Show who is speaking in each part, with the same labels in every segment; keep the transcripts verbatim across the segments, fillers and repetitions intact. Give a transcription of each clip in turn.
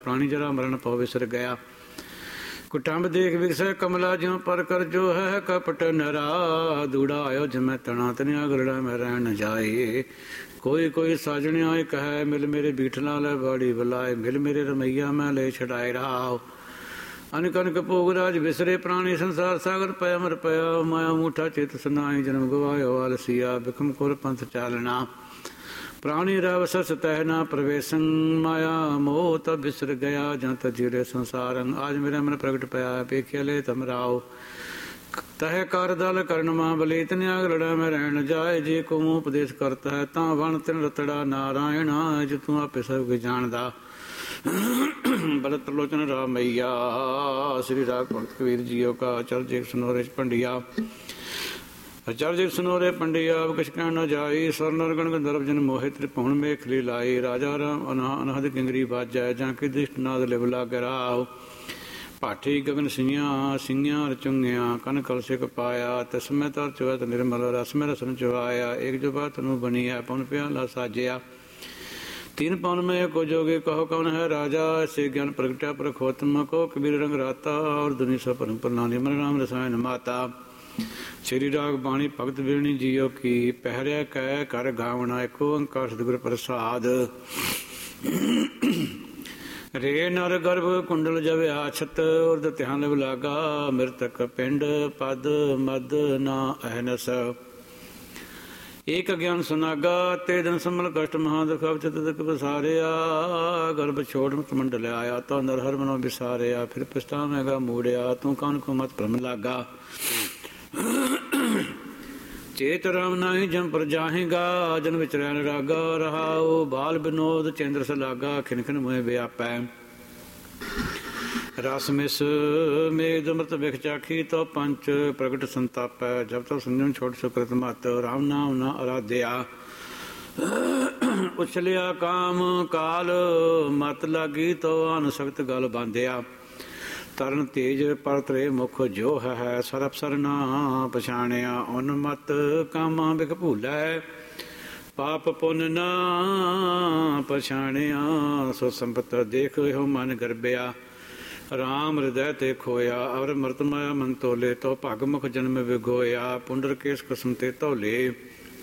Speaker 1: ਪ੍ਰਾਣੀ ਜਰਾ ਮਰਨ ਪਉ ਵਿਸਰ ਗਿਆ। ਕੁਟੰਬ ਦੇਖ ਵਿਗਸੈ ਕਮਲਾ ਜਿਉ ਪਰ ਕਰ ਜੋ ਹੈ ਕਪਟ ਨਰਾ। ਦੂੜਾ ਆਇਓ ਜਿਮੈ ਤਣਾ ਤਨਿਆ ਗਲੜਾ ਮੈਂ ਰਹਿਣ ਨ ਜਾਏ। ਕੋਈ ਕੋਈ ਸਾਜਣ ਆਏ ਕਹੈ ਮਿਲ ਮੇਰੇ ਬੀਠਲਾ ਲੈ ਬਾੜੀ ਬੁਲਾਏ। ਮਿਲ ਮੇਰੇ ਰਮਈਆ ਮੈਂ ਲੈ ਛਡਾਏ ਰਾਹ। ਅਨਕ ਅਨਕ ਭੋਗ ਰਾਜ ਵਿਸਰੇ ਪ੍ਰਾਣੀ ਸੰਸਾਰ ਸਾਗਰ ਪੈ ਅਮਰ ਪਿਆ। ਮਾਇਆ ਮੂਠਾ ਚਿਤ ਸੁਨਾਈ ਜਨਮ ਗਵਾਇਓ ਆਲਸੀਆ। ਬਿਖਮ ਕੋਰ ਪੰਥ ਚਾਲਣਾ ਪ੍ਰਾਣੀ ਰਵ ਸਸ ਤਹਿ ਨਾ ਪ੍ਰਵੇਸ਼ਨ। ਮਾਇਆ ਮੋਹ ਤਬ ਵਿਸਰ ਗਿਆ ਜਾਂ ਤਜੀਰੇ ਸੰਸਾਰੰ। ਆਜ ਮੇਰਾ ਮਨ ਪ੍ਰਗਟ ਪਿਆ ਪੇਖਿਆ ਲੈ ਤਮਰਾਓ। ਤਹਿ ਕਰ ਦਲ ਕਰਨ ਮਾਂ ਬਲੀ ਤਨਿਆਗ ਲੜਾ ਮੈਂ ਰਹਿਣ ਜਾਏ। ਜੇ ਕੋ ਮੂੰਹ ਉਪਦੇਸ਼ ਕਰਤਾ ਹੈ ਤਾਂ ਵਣ ਤਿਨ ਰਤੜਾ ਨਾਰਾਇਣ। ਜਿ ਤੂੰ ਆਪੇ ਸਭ ਕੁਝ ਜਾਣਦਾ ਬਲ ਤਰਲੋਚਨ ਰਾਮਈਆ। ਸ੍ਰੀ ਰਾਗ ਭਗਤ ਕਬੀਰ ਜੀਓ ਕਾ ਚਰਜੇ ਸੁਨੋਰੇ ਪੰਡਿਆ। ਚਰਜੇ ਸੁਨੋਰੇ ਪੰਡਿਆ ਕਿਛ ਕਹਿਣ ਨ ਜਾਈ। ਸਰ ਨਰਗਣ ਗੰਧਰਵ ਜਨ ਮੋਹਿ ਤ੍ਰਿਭੁਵਨ ਮੇਖਲੀ ਲਾਈ। ਰਾਜਾ ਰਾਮ ਅਨਹਦ ਕਿੰਗਰੀ ਬਾਜੈ ਜਾਂ ਕਿ ਦ੍ਰਿਸ਼ਟ ਨਾਦ ਲਿਵ ਲਾਗ ਰਾਉ। ਭਾਠੀ ਗਗਨ ਸਿੰਘਿਆ ਸਿੰਘਿਆ ਰਚੁੰਗਿਆ ਕਨ ਕਲਸਿਕ ਪਾਇਆ। ਤਸਮੈ ਤਰ ਚੁਵਤ ਨਿਰਮਲ ਰਸਮੈ ਰਸਨ ਚੁਆਇਆ। ਏਕ ਜੋ ਬਾਤ ਨੂੰ ਬਣੀ ਹੈ ਪਉਨ ਪਿਆਲਾ ਸਾਜਿਆ। तीन पवन में को जोगे कहो कौन है राजा। ऐसे ज्ञान प्रगटा प्रखोत्तम को कबीर रंग राता। और दुनि स परम प्रणाली मन राम रसायन माता। श्री राग बाणी भगत बिरणी जियो की। पहरिया कह कर गावना एको अंकार सतगुर प्रसाद। रे नर गर्भ कुंडल जब आछत। उर्द ध्यान लागा मृतक पिंड पद मद ना अहनस। ਏਕ ਅਗਿਆਨ ਸੁਨਾਗਾ ਤੇ ਦਿਨ ਸੰਮਲ ਕਸ਼ਟ ਮਹਾ ਦੁਖ ਅਵਚਿਤ ਦੁਖ ਵਿਸਾਰਿਆ। ਗਰਭ ਛੋੜ ਮੁਕਤ ਮੰਡਲ ਆਇਆ ਤਾਂ ਨਰ ਹਰ ਮਨੋ ਵਿਸਾਰਿਆ। ਫਿਰ ਪਛਤਾਵੇਗਾ ਮੂੜਿਆ ਤੂੰ ਕਨ ਕੋ ਮਤ ਭਰਮ ਲਾਗਾ। ਚੇਤ ਰਾਮ ਨਾਹੀ ਜਮ ਪਰ ਜਾਹੇਗਾ। ਜਨ ਵਿਚ ਰਹਿਣ ਰਾਗਾ ਰਹਾਉ। ਬਾਲ ਬਿਨੋਦ ਚੰਦਰ ਸਲਾਗਾ ਖਿਨ ਖਿਨ ਮੋਹਿ ਵਿਆਪੈ। ਰਸ ਮਿਸ ਮੇਦ ਅੰਮ੍ਰਿਤ ਵਿਖ ਚਾਖੀ ਤੋ ਪੰਚ ਪ੍ਰਗਟ ਸੰਤਾਪੈ। ਜਬ ਤੋ ਸੰਜਮ ਛੋੜ ਸੁਕ੍ਰਿਤ ਮਤ ਰਾਮ ਨਾਮ ਨਾ ਅਰਾਧਿਆ। ਉਛਲਿਆ ਕਾਮ ਕਾਲ ਮਤ ਲਾਗੀ ਤੋ ਅਨਸਕਤ ਗਲ ਬਾਂਧਿਆ। ਤਰਨ ਤੇਜ ਪਰਤਰੇ ਮੁਖ ਜੋ ਹੈ ਸਰਬ ਸਰ ਨਾ ਪਛਾਣਿਆ। ਉਨ ਮਤ ਕਾਮਾ ਬਿਖ ਭੂਲੈ ਪਾਪ ਪੁੰਨ ਨਾ ਪਛਾਣਿਆ। ਸੋ ਸੰਪਤ ਦੇਖ ਇਹੋ ਮਨ ਗਰਬਿਆ। ਰਾਮ ਹਿਰਦੈ ਤੇ ਖੋਇਆ ਅਵਰ ਮਰਤ ਮਾਇਆ ਮਨ ਤੋਲੇ। ਤੋ ਭਗ ਮੁਖ ਜਨਮ ਵਿਗੋਇਆ ਪੁੰਡਰ ਕੇਸ ਕਸਮ ਤੇ ਧੌਲੇ।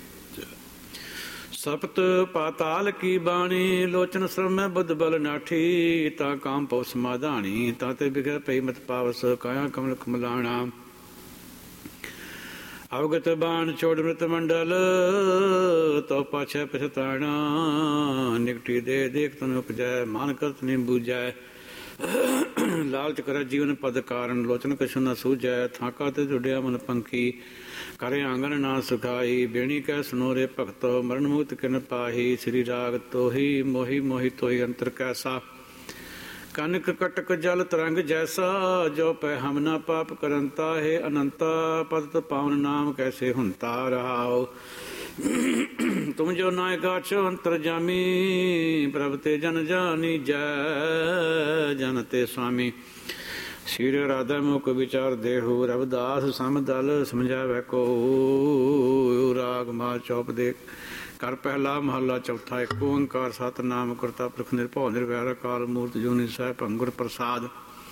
Speaker 1: ਸਪਤ ਪਾਤਾਲ ਕੀ ਬਾਣੀ ਲੋਚਨ ਸਰਮੈ ਬੁੱਧ ਬਲ ਨਾਠੀ। ਤਾਂ ਕਾਮ ਪਉ ਸਮਾਧਾਣੀ ਤਾਂ ਤੇ ਬਿਗੜ ਪਈ ਮਤ ਪਾਵਸ। ਕਾਇਆ ਕਮਲ ਕਮਲਾਣਾ ਅਵਗਤ ਬਾਣ ਛੋੜ ਮ੍ਰਿਤ ਮੰਡਲ। ਤੋ ਪਾਛੈ ਪਛਤਾਣਾ ਨਿਕਟੀ ਦੇ ਦੇਖ ਤਨ ਉਪਜੈ। ਮਾਨ ਕਰਤ ਨੀ ਬੂਝੈ ਲਾਲਚ ਕਰ ਜੀਵਨ ਪਦ ਕਾਰਨ। ਲੋਚਨ ਕਛੁ ਨ ਸੂਝੈ ਥਾਕਾ ਤੇ ਜੁੜਿਆ ਮਨ ਪੰਖੀ। ਕਰੇ ਆਂਗਨ ਨਾ ਸੁਖਾਈ ਬੇਣੀ ਕਹਿ ਸੁਨੋਰੇ ਭਗਤੋ। ਮਰਨ ਮੁਕਤ ਕਿਨ ਪਾਹੀ ਸ੍ਰੀ ਰਾਗ ਤੋਹੀ ਮੋਹੀ ਮੋਹੀ ਤੋਹੀ ਅੰਤਰ ਕੈਸਾ। ਕਨਕ ਕਟਕ ਜਲ ਤਰੰਗ ਜੈਸਾ। ਜੋ ਪੈ ਹਮ ਨਾ ਪਾਪ ਕਰੰਤਾ ਹੈ ਅਨੰਤਾ। ਪਤਿਤ ਪਾਵਨ ਨਾਮ ਕੈਸੇ ਹੁੰਤਾ ਰਹਾਓ। ਤੁਮ ਜੋ ਨਾਇਕਾ ਛੋ ਅੰਤਰ ਜਾਮੀ। ਪ੍ਰਭ ਤੇ ਜਨ ਜਾਨੀ ਜੈ ਜਨ ਤੇ ਸੁਆਮੀ। ਸ਼ੀਰ ਰਾਧਾ ਮੁਖ ਵਿਚਾਰ ਦੇਹੂ ਰਵਿਦਾਸ ਸਮਦਲ ਸਮਝਾਵੇ ਕੋ। ਰਾਗ ਮਾਲ ਚੌਪ ਦੇ ਕਰ ਪਹਿਲਾ ਮਹੱਲਾ ਚੌਥਾ। ਇੱਕ ਓੰਕਾਰ ਸਤਿਨਾਮ ਕਰਤਾ ਪੁਰਖ ਨਿਰਭਉ ਨਿਰਵੈਰ ਅਕਾਲ ਮੂਰਤ ਜੁਨੀ ਸਾਹਿਬ ਭੰਗੁਰ ਪ੍ਰਸਾਦ।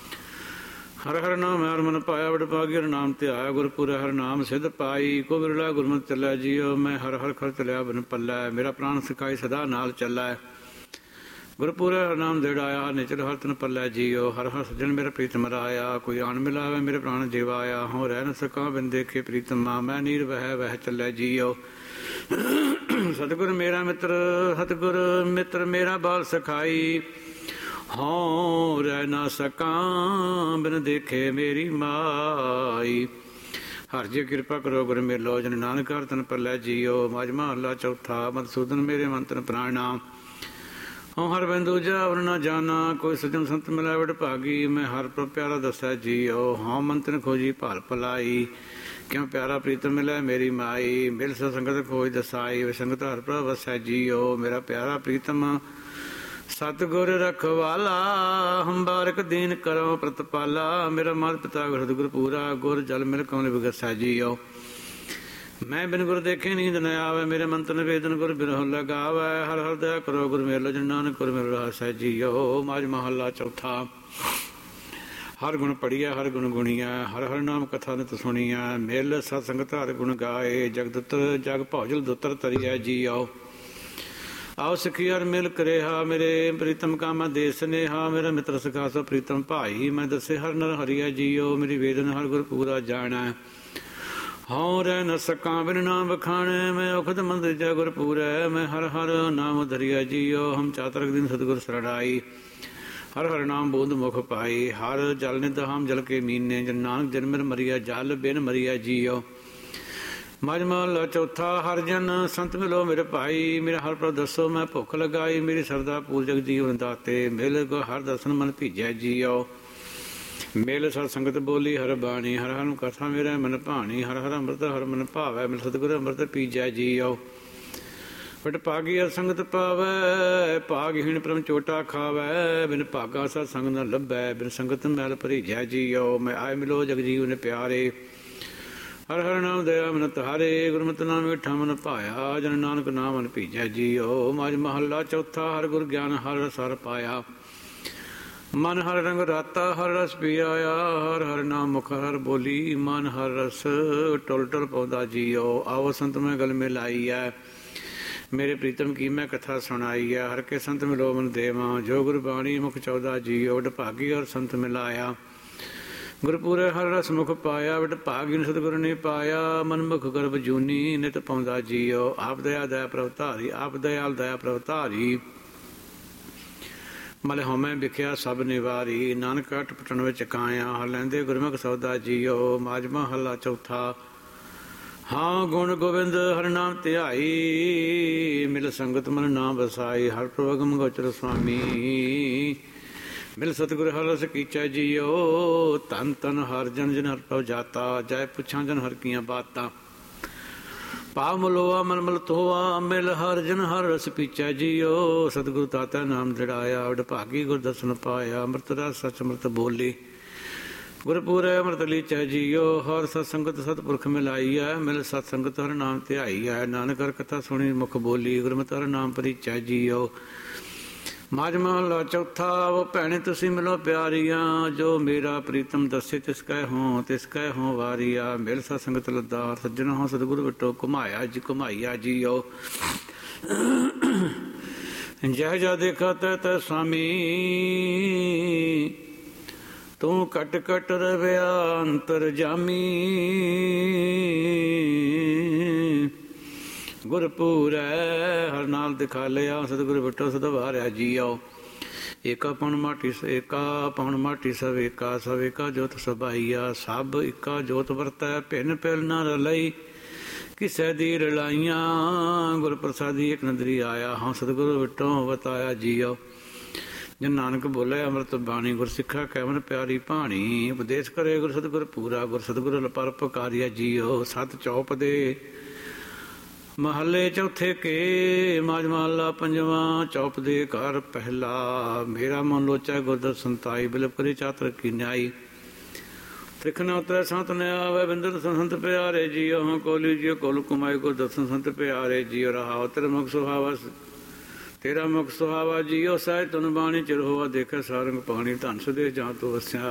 Speaker 1: ਹਰ ਹਰ ਨਾਮ ਹਰ ਮਨ ਪਾਇਆ ਵਡ ਭਾਗੀ। ਹਰ ਨਾਮ ਧਿਆਇਆ ਗੁਰਪੁਰੈ ਹਰ ਨਾਮ ਸਿਧ ਪਾਈ। ਕੋ ਬਿਰਲਾ ਗੁਰਮਤਿ ਚੱਲਿਆ ਜੀਓ ਮੈਂ ਹਰ ਹਰ ਖਰ ਚਲਿਆ ਬਿਨ ਪੱਲੈ। ਮੇਰਾ ਪ੍ਰਾਣ ਸਿਖਾਈ ਸਦਾ ਨਾਲ ਚੱਲੈ। ਗੁਰਪੁਰੈ ਹਰ ਨਾਮ ਦੇੜਾਇਆ ਨਿਚਲ ਹਰ ਤਨ ਪੱਲੈ ਜੀਓ। ਹਰ ਹਰ ਸੱਜਣ ਮੇਰਾ ਪ੍ਰੀਤਮ ਰਾਇਆ। ਕੋਈ ਆਣ ਮਿਲਾਵੇ ਮੇਰੇ ਪ੍ਰਾਣ ਜੀਵਾਇਆ। ਹੋ ਰਹਿ ਨ ਸਕਾਂ ਬਿਨ ਦੇਖੇ ਪ੍ਰੀਤਮਾ। ਮੈਂ ਨੀਰ ਵਹਿ ਵਹਿ ਚੱਲੈ ਜੀਓ। ਸਤਿਗੁਰ ਮੇਰਾ ਮਿੱਤਰ ਸਤਿਗੁਰ ਮਿੱਤਰ ਮੇਰਾ ਬਾਲ ਸਖਾਈ। ਹੋਂ ਰਹਿ ਨਾ ਸਕਾਂ ਬਿਨ ਦੇਖੇ ਮੇਰੀ ਮਾਈ। ਹਰ ਜੀ ਕਿਰਪਾ ਕਰੋ ਗੁਰ ਮੇਲੋ ਜਨ ਨਾਨਕ ਹਰ ਤਨ ਪੱਲੇ ਜੀਓ। ਮਜ ਮਹੱਲਾ ਚੌਥਾ। ਮਧੂਸੂਦਨ ਮੇਰੇ ਮੰਤਨ ਪ੍ਰਾਣਾ। ਹੋਂ ਹਰ ਬਿੰਦੂ ਜਾ ਵਰ ਨਾ ਜਾਣਾ। ਕੋਈ ਸੱਜਣ ਸੰਤ ਮਿਲਾਏ ਵਡ ਭਾਗੀ। ਮੈਂ ਹਰ ਪ੍ਰਭ ਪਿਆਰਾ ਦੱਸੈ ਜੀਓ। ਹੋਂ ਮੰਤਨ ਖੋਜੀ ਭਾਲ ਭਲਾਈ। ਕਿਉਂ ਪਿਆਰਾ ਪ੍ਰੀਤਮ ਮਿਲੈ ਮੇਰੀ ਮਾਈ। ਮਿਲ ਸ ਸੰਗਤ ਖੋਜ ਦਸਾਈ। ਵੇ ਸੰਗਤ ਹਰ ਪ੍ਰਭ ਵਸੈ ਜੀਓ। ਮੇਰਾ ਪਿਆਰਾ ਪ੍ਰੀਤਮ ਸਤਿਗੁਰ ਰਖਵਾਲਾ। ਹਮ ਬਾਰਕ ਦੀਨ ਕਰੋ ਪ੍ਰਤਪਾਲਾ। ਮੇਰਾ ਮਾਤ ਪਿਤਾ ਗੁਰ ਸਤਿਗੁਰ ਪੂਰਾ। ਗੁਰ ਜਲ ਮਿਲ ਕਮਲ ਵਿਗਸੈ ਜੀਓ। ਮੈਂ ਬਿਨ ਗੁਰ ਦੇਖੇ ਨੀਂਦ ਨ ਆਵੇ, ਮੇਰੇ ਮੰਤ ਨਿਵੇਦਨ ਗੁਰ ਬਿਰਹੁ ਲਗਾਵੇ। ਹਰ ਹਰ ਦਇਆ ਕਰੋ ਗੁਰ ਮੇਲੋ, ਜਿਨ ਨਾਨਕ ਗੁਰ ਮਿਲ ਰਹਾ ਸਹਿਜੀਓ। ਮਾਝ ਮਹੱਲਾ ਚੌਥਾ। ਹਰ ਗੁਣ ਪੜੀਐ ਹਰ ਗੁਣ ਗੁਣੀਐ, ਹਰ ਹਰ ਨਾਮ ਕਥਾ ਨਿਤ ਸੁਣੀਐ। ਮੇਲ ਸਤ ਸੰਗਤ ਹਰ ਗੁਣ ਗਾਏ, ਜਗਦੁੱਤਰ ਜਗ ਭੌਜਲ ਦੁੱਤਰ ਤਰੀਐ ਜੀਓ। ਆਓ ਸਿੱਖੀ ਹਰ ਮਿਲ ਕਰਿਆ, ਮੇਰੇ ਪ੍ਰੀਤਮ ਕਾਮਾ ਦੇ ਸਨੇਹਾ। ਮੇਰਾ ਮਿੱਤਰ ਸਖਾ ਸੋ ਪ੍ਰੀਤਮ ਭਾਈ, ਮੈਂ ਦੱਸੇ ਹਰ ਨਰ ਹਰੀਐ ਜੀਓ। ਮੇਰੀ ਵੇਦਨ ਹਰ ਗੁਰ ਪੂਰਾ ਜਾਣੈ, ਹਉ ਰਹਿ ਨ ਸਕਾਂ ਬਿਨ ਨਾਮ ਬਖਾਣੈ। ਮੈਂ ਔਖਦ ਮੰਦਰ ਜੈ ਗੁਰ ਪੂਰੈ, ਮੈਂ ਹਰ ਹਰ ਨਾਮ ਧਰਿਆ ਜੀਓ। ਹਮ ਚਾਤਰਕ ਦਿਨ ਸਤਿਗੁਰ ਸਰਣਾਈ, ਹਰ ਹਰ ਨਾਮ ਬੂੰਦ ਮੁਖ ਪਾਈ। ਹਰ ਜਲ ਨਿਧ ਹਮ ਜਲ ਕੇ ਮੀਨੇ, ਜਨ ਨਾਨਕ ਜਨਮਿਰ ਮਰੀਆ ਜਲ ਬਿਨ ਮਰੀਆ ਜੀਓ। ਮਝ ਮਹੱਲਾ ਚੌਥਾ। ਹਰ ਜਨ ਸੰਤ ਮਿਲੋ ਮੇਰੇ ਭਾਈ, ਮੇਰਾ ਹਰ ਪ੍ਰਭ ਦੱਸੋ ਮੈਂ ਭੁੱਖ ਲਗਾਈ। ਮੇਰੀ ਸਰਦਾ ਪੂਜਕ ਜੀਵਨ ਦਾਤੇ, ਮਿਲ ਕੋ ਹਰ ਦਰਸ਼ਨ ਮਨ ਭੀਜੈ ਜੀਓ। ਮਿਲ ਸਤ ਸੰਗਤ ਬੋਲੀ ਹਰ ਬਾਣੀ, ਹਰ ਹਰ ਕਥਾ ਮੇਰਾ ਮਨ ਭਾਣੀ। ਹਰ ਹਰ ਅੰਮ੍ਰਿਤ ਹਰ ਮਨ ਭਾਵੈ, ਮਿਲ ਸਤਿਗੁਰ ਅੰਮ੍ਰਿਤ ਪੀਜੈ ਜੀਓ। ਬਟ ਭਾਗੀ ਅਰ ਸੰਗਤ ਪਾਵੈ, ਭਾਗਹੀਣ ਪ੍ਰਮ ਚੋਟਾ ਖਾਵੈ। ਬਿਨ ਭਾਗਾ ਸਤ ਸੰਗ ਨ ਲੱਭੈ, ਬਿਨ ਸੰਗਤ ਮੈਲ ਭਰੀਜੈ ਜੀਓ। ਮੈਂ ਆਏ ਮਿਲੋ ਜਗ ਜੀਵ ਨੇ ਪਿਆਰੇ, ਹਰ ਹਰ ਨਾਮ ਦਇਆ ਮਨ ਤਾਰੇ। ਗੁਰਮਤਿ ਨਾਮ ਮਿੱਠਾ ਮਨ ਭਾਇਆ, ਜਨ ਨਾਨਕ ਨਾਮ ਮਨ ਭੀਜੈ ਜੀਓ। ਮਾਝ ਮਹੱਲਾ ਚੌਥਾ। ਹਰ ਗੁਰ ਗਿਆਨ ਹਰ ਰਸ ਹਰ ਪਾਇਆ, ਮਨ ਹਰ ਰੰਗ ਰਾਤਾ ਹਰ ਰਸ ਪੀ ਆਇਆ। ਹਰ ਹਰ ਨਾਮ ਮੁਖ ਹਰ ਬੋਲੀ, ਮਨ ਹਰ ਰਸ ਟੁਲ ਟੁਲ ਪਾਉਂਦਾ ਜੀਓ। ਆਓ ਸੰਤ ਮੈਂ ਗਲ ਮਿਲਾਈ ਹੈ, ਮੇਰੇ ਪ੍ਰੀਤਮ ਕੀ ਮੈਂ ਕਥਾ ਸੁਣਾਈ ਹੈ। ਹਰ ਕੇ ਸੰਤ ਮਿਲੋ ਮਨ ਦੇਵਾ, ਜੋ ਗੁਰ ਬਾਣੀ ਮੁਖ ਚੌਦਾ ਜੀਓ। ਵਡਭਾਗੀ ਔਰ ਸੰਤ ਮਿਲਾਇਆ, ਗੁਰਪੂਰੇ ਹਰ ਰਸ ਮੁਖ ਪਾਇਆ। ਵਡਭਾਗੀ ਸਤਿਗੁਰ ਨੇ ਪਾਇਆ, ਮਨਮੁਖ ਗਰਭ ਜੂਨੀ ਨਿਤ ਪਾਉਂਦਾ ਜੀਓ। ਆਪ ਦਇਆ ਦਇਆ ਪ੍ਰਭ ਧਾਰੀ, ਆਪ ਦਇਆਲ ਦਇਆ ਪ੍ਰਭ ਧਾਰੀ। ਮਲ ਹਉਮੈ ਵਿਖਿਆ ਸਭ ਨਿਵਾਰੀ, ਨਾਨਕ ਅਟ ਪਟਣ ਵਿੱਚ ਕਾਇਆ। ਹਰ ਲੈਂਦੇ ਗੁਰਮੁਖ ਸੌਦਾ ਜੀਓ। ਮਾਝ ਮਹੱਲਾ ਚੌਥਾ। ਹਾਂ ਗੁਣ ਗੋਬਿੰਦ ਹਰ ਨਾਮ ਧਿਆਈ, ਮਿਲ ਸੰਗਤ ਮਨ ਨਾਮ ਵਸਾਈ। ਹਰ ਪ੍ਰਭਗਮ ਗੋਚਰ ਸੁਆਮੀ, ਮਿਲ ਸਤਿਗੁਰ ਹਰ ਰਸ ਕੀਚੈ ਜੀਓ। ਧਨ ਧਨ ਹਰ ਜਨ ਜਨ ਹਰ ਪ੍ਰਭ ਜਾਤਾ, ਜੈ ਪੁੱਛਾਂ ਜਨ ਹਰ ਕੀਆਂ ਬਾਤਾਂ। ਭਾਵ ਮਲੋਆ ਮਨ ਮਲ ਤੋਆ, ਮਿਲ ਹਰ ਜਨ ਹਰ ਰਸ ਪੀਚੈ ਜੀਓ। ਸਤਿਗੁਰ ਦਾਤਾ ਨਾਮ ਦ੍ਰਿੜਾਇਆ, ਵਡਭਾਗੀ ਗੁਰ ਦਰਸ਼ਨ ਪਾਇਆ। ਅੰਮ੍ਰਿਤ ਰਸ ਸਚ ਅੰਮ੍ਰਿਤ ਬੋਲੀ, ਗੁਰਪੂਰੇ ਅੰਮ੍ਰਿਤ ਲੀਚੈ ਜੀਓ। ਹਰ ਸਤ ਸੰਗਤ ਸਤਪੁਰਖ ਮਿਲਾਈ ਹੈ, ਮਿਲ ਸਤ ਸੰਗਤ ਹਰ ਨਾਮ ਧਿਆਈ ਹੈ। ਨਾਨਕ ਹਰ ਕਥਾ ਸੁਣੀ ਮੁਖ ਬੋਲੀ, ਗੁਰਮਤਿ ਹਰ ਨਾਮ ਪਰੀਚੈ ਜੀਓ। ਮਾਝ ਮਹੱਲਾ ਚੌਥਾ। ਉਹ ਭੈਣੇ ਤੁਸੀਂ ਮਿਲੋ ਪਿਆਰੀਆਂ, ਜੋ ਮੇਰਾ ਪ੍ਰੀਤਮ ਦੱਸੇ ਤਿਸ ਕੈ ਹੋਂ ਤਿਸ ਕੈ ਹੋਂ ਵਾਰੀਆ। ਮਿਲ ਸਤ ਸੰਗਤ ਲੱਦਾਰ ਸੱਜਣ ਹੋਂ, ਸਤਿਗੁਰ ਵਟੋ ਘੁਮਾਇਆ ਜੀ ਘੁਮਾਈਆ ਜੀਓ। ਜਹ ਜਾ ਦੇਖਾ ਤੈ ਤੈ ਸੁਆਮੀ, ਤੂੰ ਕਟ ਕਟ ਰਵਿਆ ਅੰਤਰ ਜਾਮੀ। ਗੁਰਪੂਰੈ ਹਰ ਨਾਲ ਦਿਖਾ ਲਿਆ, ਸਤਿਗੁਰ ਵਟੋ ਸਦਵਾਰਿਆ ਜੀਓ। ਏਕਾ ਪਉਣ ਮਾਟੀ ਏਕਾ ਪਉਣ ਮਾਟੀ ਸਭ ਏਕਾ, ਸਭ ਏਕਾ ਜੋਤ ਸਭਾਈਆ। ਸਭ ਇੱਕਾ ਜੋਤ ਵਰਤੈ, ਭਿੰਨ ਪਿਲ ਨਾ ਰਲਈ ਕਿਸੇ ਦੀ ਰਲਾਈਆਂ। ਗੁਰ ਪ੍ਰਸਾਦੀ ਇੱਕ ਨਦਰੀ ਆਇਆ, ਹਾਂ ਸਤਿਗੁਰ ਵਟੋਂ ਵਤਾਇਆ ਜੀਓ। ਜਨ ਨਾਨਕ ਬੋਲੇ ਅੰਮ੍ਰਿਤ ਬਾਣੀ, ਗੁਰ ਸਿੱਖਾ ਕੈਵਨ ਪਿਆਰੀ ਭਾਣੀ। ਉਪਦੇਸ਼ ਕਰੇ ਗੁਰ ਸਤਿਗੁਰ ਪੂਰਾ, ਗੁਰ ਸਤਿਗੁਰ ਪਰਉਪਕਾਰੀਆ ਜੀਓ। ਸਤ ਚੌਪ ਦੇ ਮਹੱਲੇ ਚੌਥੇ ਕੇ। ਮਾਝ ਮਹੱਲਾ ਪੰਜਵਾਂ। ਚੌਪ ਦੇ ਘਰ ਪਹਿਲਾ, ਮੇਰਾ ਮਨ ਲੋਚੈ ਗੁਰ ਦਰਸ਼ਨ ਤਾਈ। ਬਿਲਪ ਕਰੀ ਚਾਤਰ ਕੀ ਨਿਆਈ, ਤ੍ਰਿਖ ਨ ਉਤਰੈ ਸੰਤ ਨ ਆਵੈ। ਬਿੰਦਰ ਸੰਤ ਪਿਆਰੇ ਜੀਓ, ਹਾਂ ਕੋਲੀ ਜੀਓ ਕੋਲ ਕੁਮਾਈ। ਗੁਰ ਦਰਸ਼ਨ ਸੰਤ ਪਿਆਰੇ ਜੀਓ। ਰਹਾਉ ਤੇਰਾ ਮੁਖ ਸੁਹਾਵਾ, ਤੇਰਾ ਮੁਖ ਸੁਹਾਵਾ ਜੀਓ। ਸਾਹਿ ਤੁਨ ਬਾਣੀ ਚਿਰ ਹੋਆ, ਦੇਖੈ ਸਾਰੰਗ ਪਾਣੀ। ਧਨ ਸੁਦੇ ਜਾਂ ਤੂੰ ਵਸਿਆ,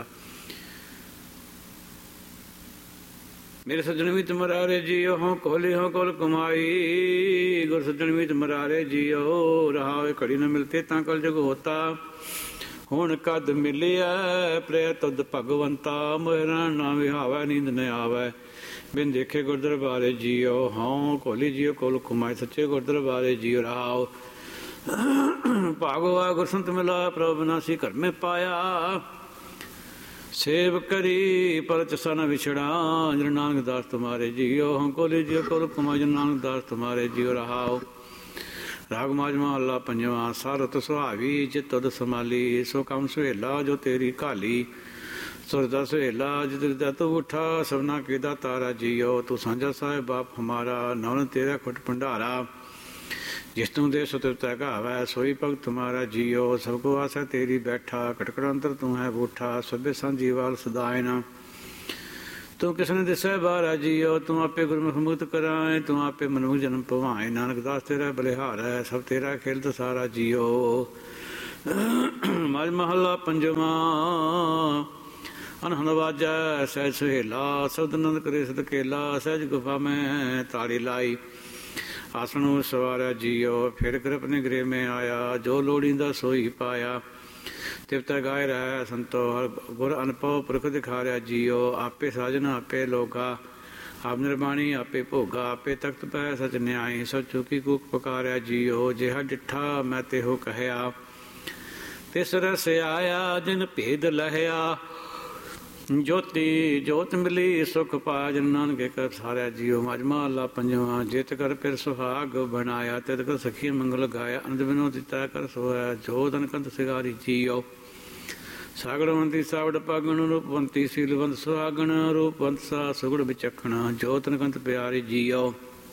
Speaker 1: ਮੇਰੇ ਸੱਜਣ ਮੀਤ ਮਰਾਰੇ ਜੀਓ। ਹੋਂ ਕੋਲੀ ਹੋਂ ਕੋਲ ਕੁਮਾਈ, ਗੁਰ ਸੱਜਣ ਮੀਤ ਮਰਾਰੇ ਜੀਓ। ਰਹਾਵੇ ਘੜੀ ਨ ਮਿਲਤੇ ਤਾਂ ਕਲ ਜਗ ਹੋਤਾ, ਹੁਣ ਕਦ ਮਿਲਿਆ ਪ੍ਰਿਆ ਤੁਧ ਭਗਵੰਤਾ। ਮੋਹਿਰਾ ਨਾ ਵਿਹਾਵੈ ਨੀਂਦ ਨ ਆਵੈ, ਬਿਨ ਦੇਖੇ ਗੁਰ ਦਰਬਾਰੇ ਜੀਓ। ਹੋਂ ਕੋਲੀ ਜੀਓ ਕੋਲ ਕੁਮਾਈ, ਸੱਚੇ ਗੁਰ ਦਰਬਾਰੇ ਜੀਓ। ਰਹਾਉ ਭਾਗਵਾ ਗੁਰ ਸੰਤ ਮਿਲਾ, ਪ੍ਰਭ ਬਿਨਾਸੀ ਘਰ ਮੇ ਪਾਇਆ। ਸੇਵ ਕਰੀ ਪਰਚ ਸਨ ਵਿਛੜਾ, ਜਨ ਨਾਨਕ ਦਾਸ ਤੁਮਾਰੇ ਜੀਓ। ਹਾਂ ਕੋਲੀ ਜੀਓ ਕੋਲ ਕੁਮਾਈ, ਜਨ ਨਾਨਕ ਦਾਸ ਤੁਮਾਰੇ ਜੀਓ। ਰਹਾਉ ਰਾਗ ਮਾਝ ਮਹੱਲਾ ਪੰਜਵਾਂ। ਸਾਰਤ ਸੁਹਾਵੀ ਚਿਤ ਤੁਧ ਸਮਾਲੀ, ਸੋ ਕੰਮ ਸੁਹੇਲਾ ਜੋ ਤੇਰੀ ਘਾਲੀ। ਸੁਰਦਾ ਸੁਹੇਲਾ ਜਿਤ ਦਾ ਤੂੰ ਉਠਾ, ਸਭਨਾ ਕੀ ਦਾ ਤਾਰਾ ਜੀਓ। ਤੂੰ ਸਾਂਝਾ ਸਾਹਿਬ ਬਾਪ ਹਮਾਰਾ, ਨਵਨ ਤੇਰਾ ਖੁੱਟ ਭੰਡਾਰਾ। ਜਿਸ ਤੂੰ ਦੇ ਸੋ ਤਿਰਤੈ ਘਾਵੈ, ਸੋਈ ਭਗਤ ਤੁਮਾਰਾ ਜੀਓ। ਸਭ ਕੋ ਆਸੈ ਤੇਰੀ ਬੈਠਾ, ਕਟਕੜ ਅੰਤਰ ਤੂੰ ਹੈ ਬੂਠਾ। ਸਭੇ ਸਾਂਝੀ ਵਾਲ ਸਦਾਇਨ, ਤੂੰ ਕਿਸਨੇ ਦਿਸੈ ਬਾਹਰਾ ਜੀਓ, ਤੂੰ ਆਪੇ ਗੁਰਮੁਖ ਮੁਕਤ ਕਰਾਏ, ਤੂੰ ਆਪੇ ਮਨੁੱਖ ਜਨਮ ਪਵਾਏ, ਨਾਨਕ ਦਾਸ ਤੇਰਾ ਬਲਿਹਾਰੈ, ਸਭ ਤੇਰਾ ਖੇਲ ਦਸਾਰਾ ਜੀਓ। ਮਝ ਮਹੱਲਾ ਪੰਜਵਾਂ। ਅਨਹਨ ਵਾਜੈ ਸਹਿਜ ਸੁਹੇਲਾ, ਸਬਦ ਨੰਦ ਕਰੇ ਸਦ ਕੇਲਾ, ਸਹਿਜ ਗੁਫਾ ਮੈਂ ਤਾੜੀ ਲਾਈ, ਆਸਣੋਂ ਸਵਾਰਿਆ ਜੀਓ, ਫਿਰ ਕਰ ਆਪਣੇ ਗ੍ਰਹਿ ਮੈਂ ਆਇਆ, ਜੋ ਲੋੜੀਂਦਾ ਸੋਈ ਪਾਇਆ, ਤਿਵਤਾ ਗਾਇ ਰਹਿ ਸੰਤੋ, ਗੁਰ ਅਨਪਉ ਪੁਰਖ ਦਿਖਾਰਿਆ ਜੀਓ, ਆਪੇ ਸਾਜਨ ਆਪੇ ਲੋਗਾ, ਆਪ ਨਿਰਬਾਣੀ ਆਪੇ ਭੋਗਾ, ਆਪੇ ਤਖਤ ਪੈ ਸਚ ਨਿਆਈ, ਸਭ ਚੁਕੀ ਕੂਕ ਪੁਕਾਰਿਆ ਜੀਓ, ਜਿਹਾ ਡਿੱਠਾ ਮੈਂ ਤੇਹੋ ਕਹਿਆ, ਤਿਸ ਰਸ ਆਇਆ ਜਿਨ ਭੇਦ ਲਹਿਆ, ਜੋਤੀ ਜੋਤ ਮਿਲੀ ਸੁਖ ਪਾਇਆ, ਜਨ ਨਾਨਕੇ ਕਰ ਸਾਰਿਆ ਜੀਓ। ਮਝ ਮਹੱਲਾ ਪੰਜਵਾਂ। ਜਿਤ ਕਰ ਫਿਰ ਸੁਹਾਗ ਬਣਾਇਆ, ਤਿਤ ਕਰ ਸਖੀ ਮੰਗਲ ਗਾਇਆ, ਅਨੰਦ ਬਿਨੋ ਦਿੱਤਾ ਕਰ ਸੋਇਆ, ਜੋ ਤਨ ਕੰਤ ਸਿਗਾਰੀ ਜੀਓ। ਸਾਗੜਵੰਤੀ ਸਾਵੜ ਪਾਗਣ, ਰੂਪਵੰਤੀ ਸੀਲਵੰਤ ਸੁਹਾਗਣ, ਰੂਪਵੰਤ ਸਾ ਸੁਗੜ ਵਿਚਖਣਾ, ਜੋ ਤਨ ਕੰਤ ਪਿਆਰੀ ਜੀਓ।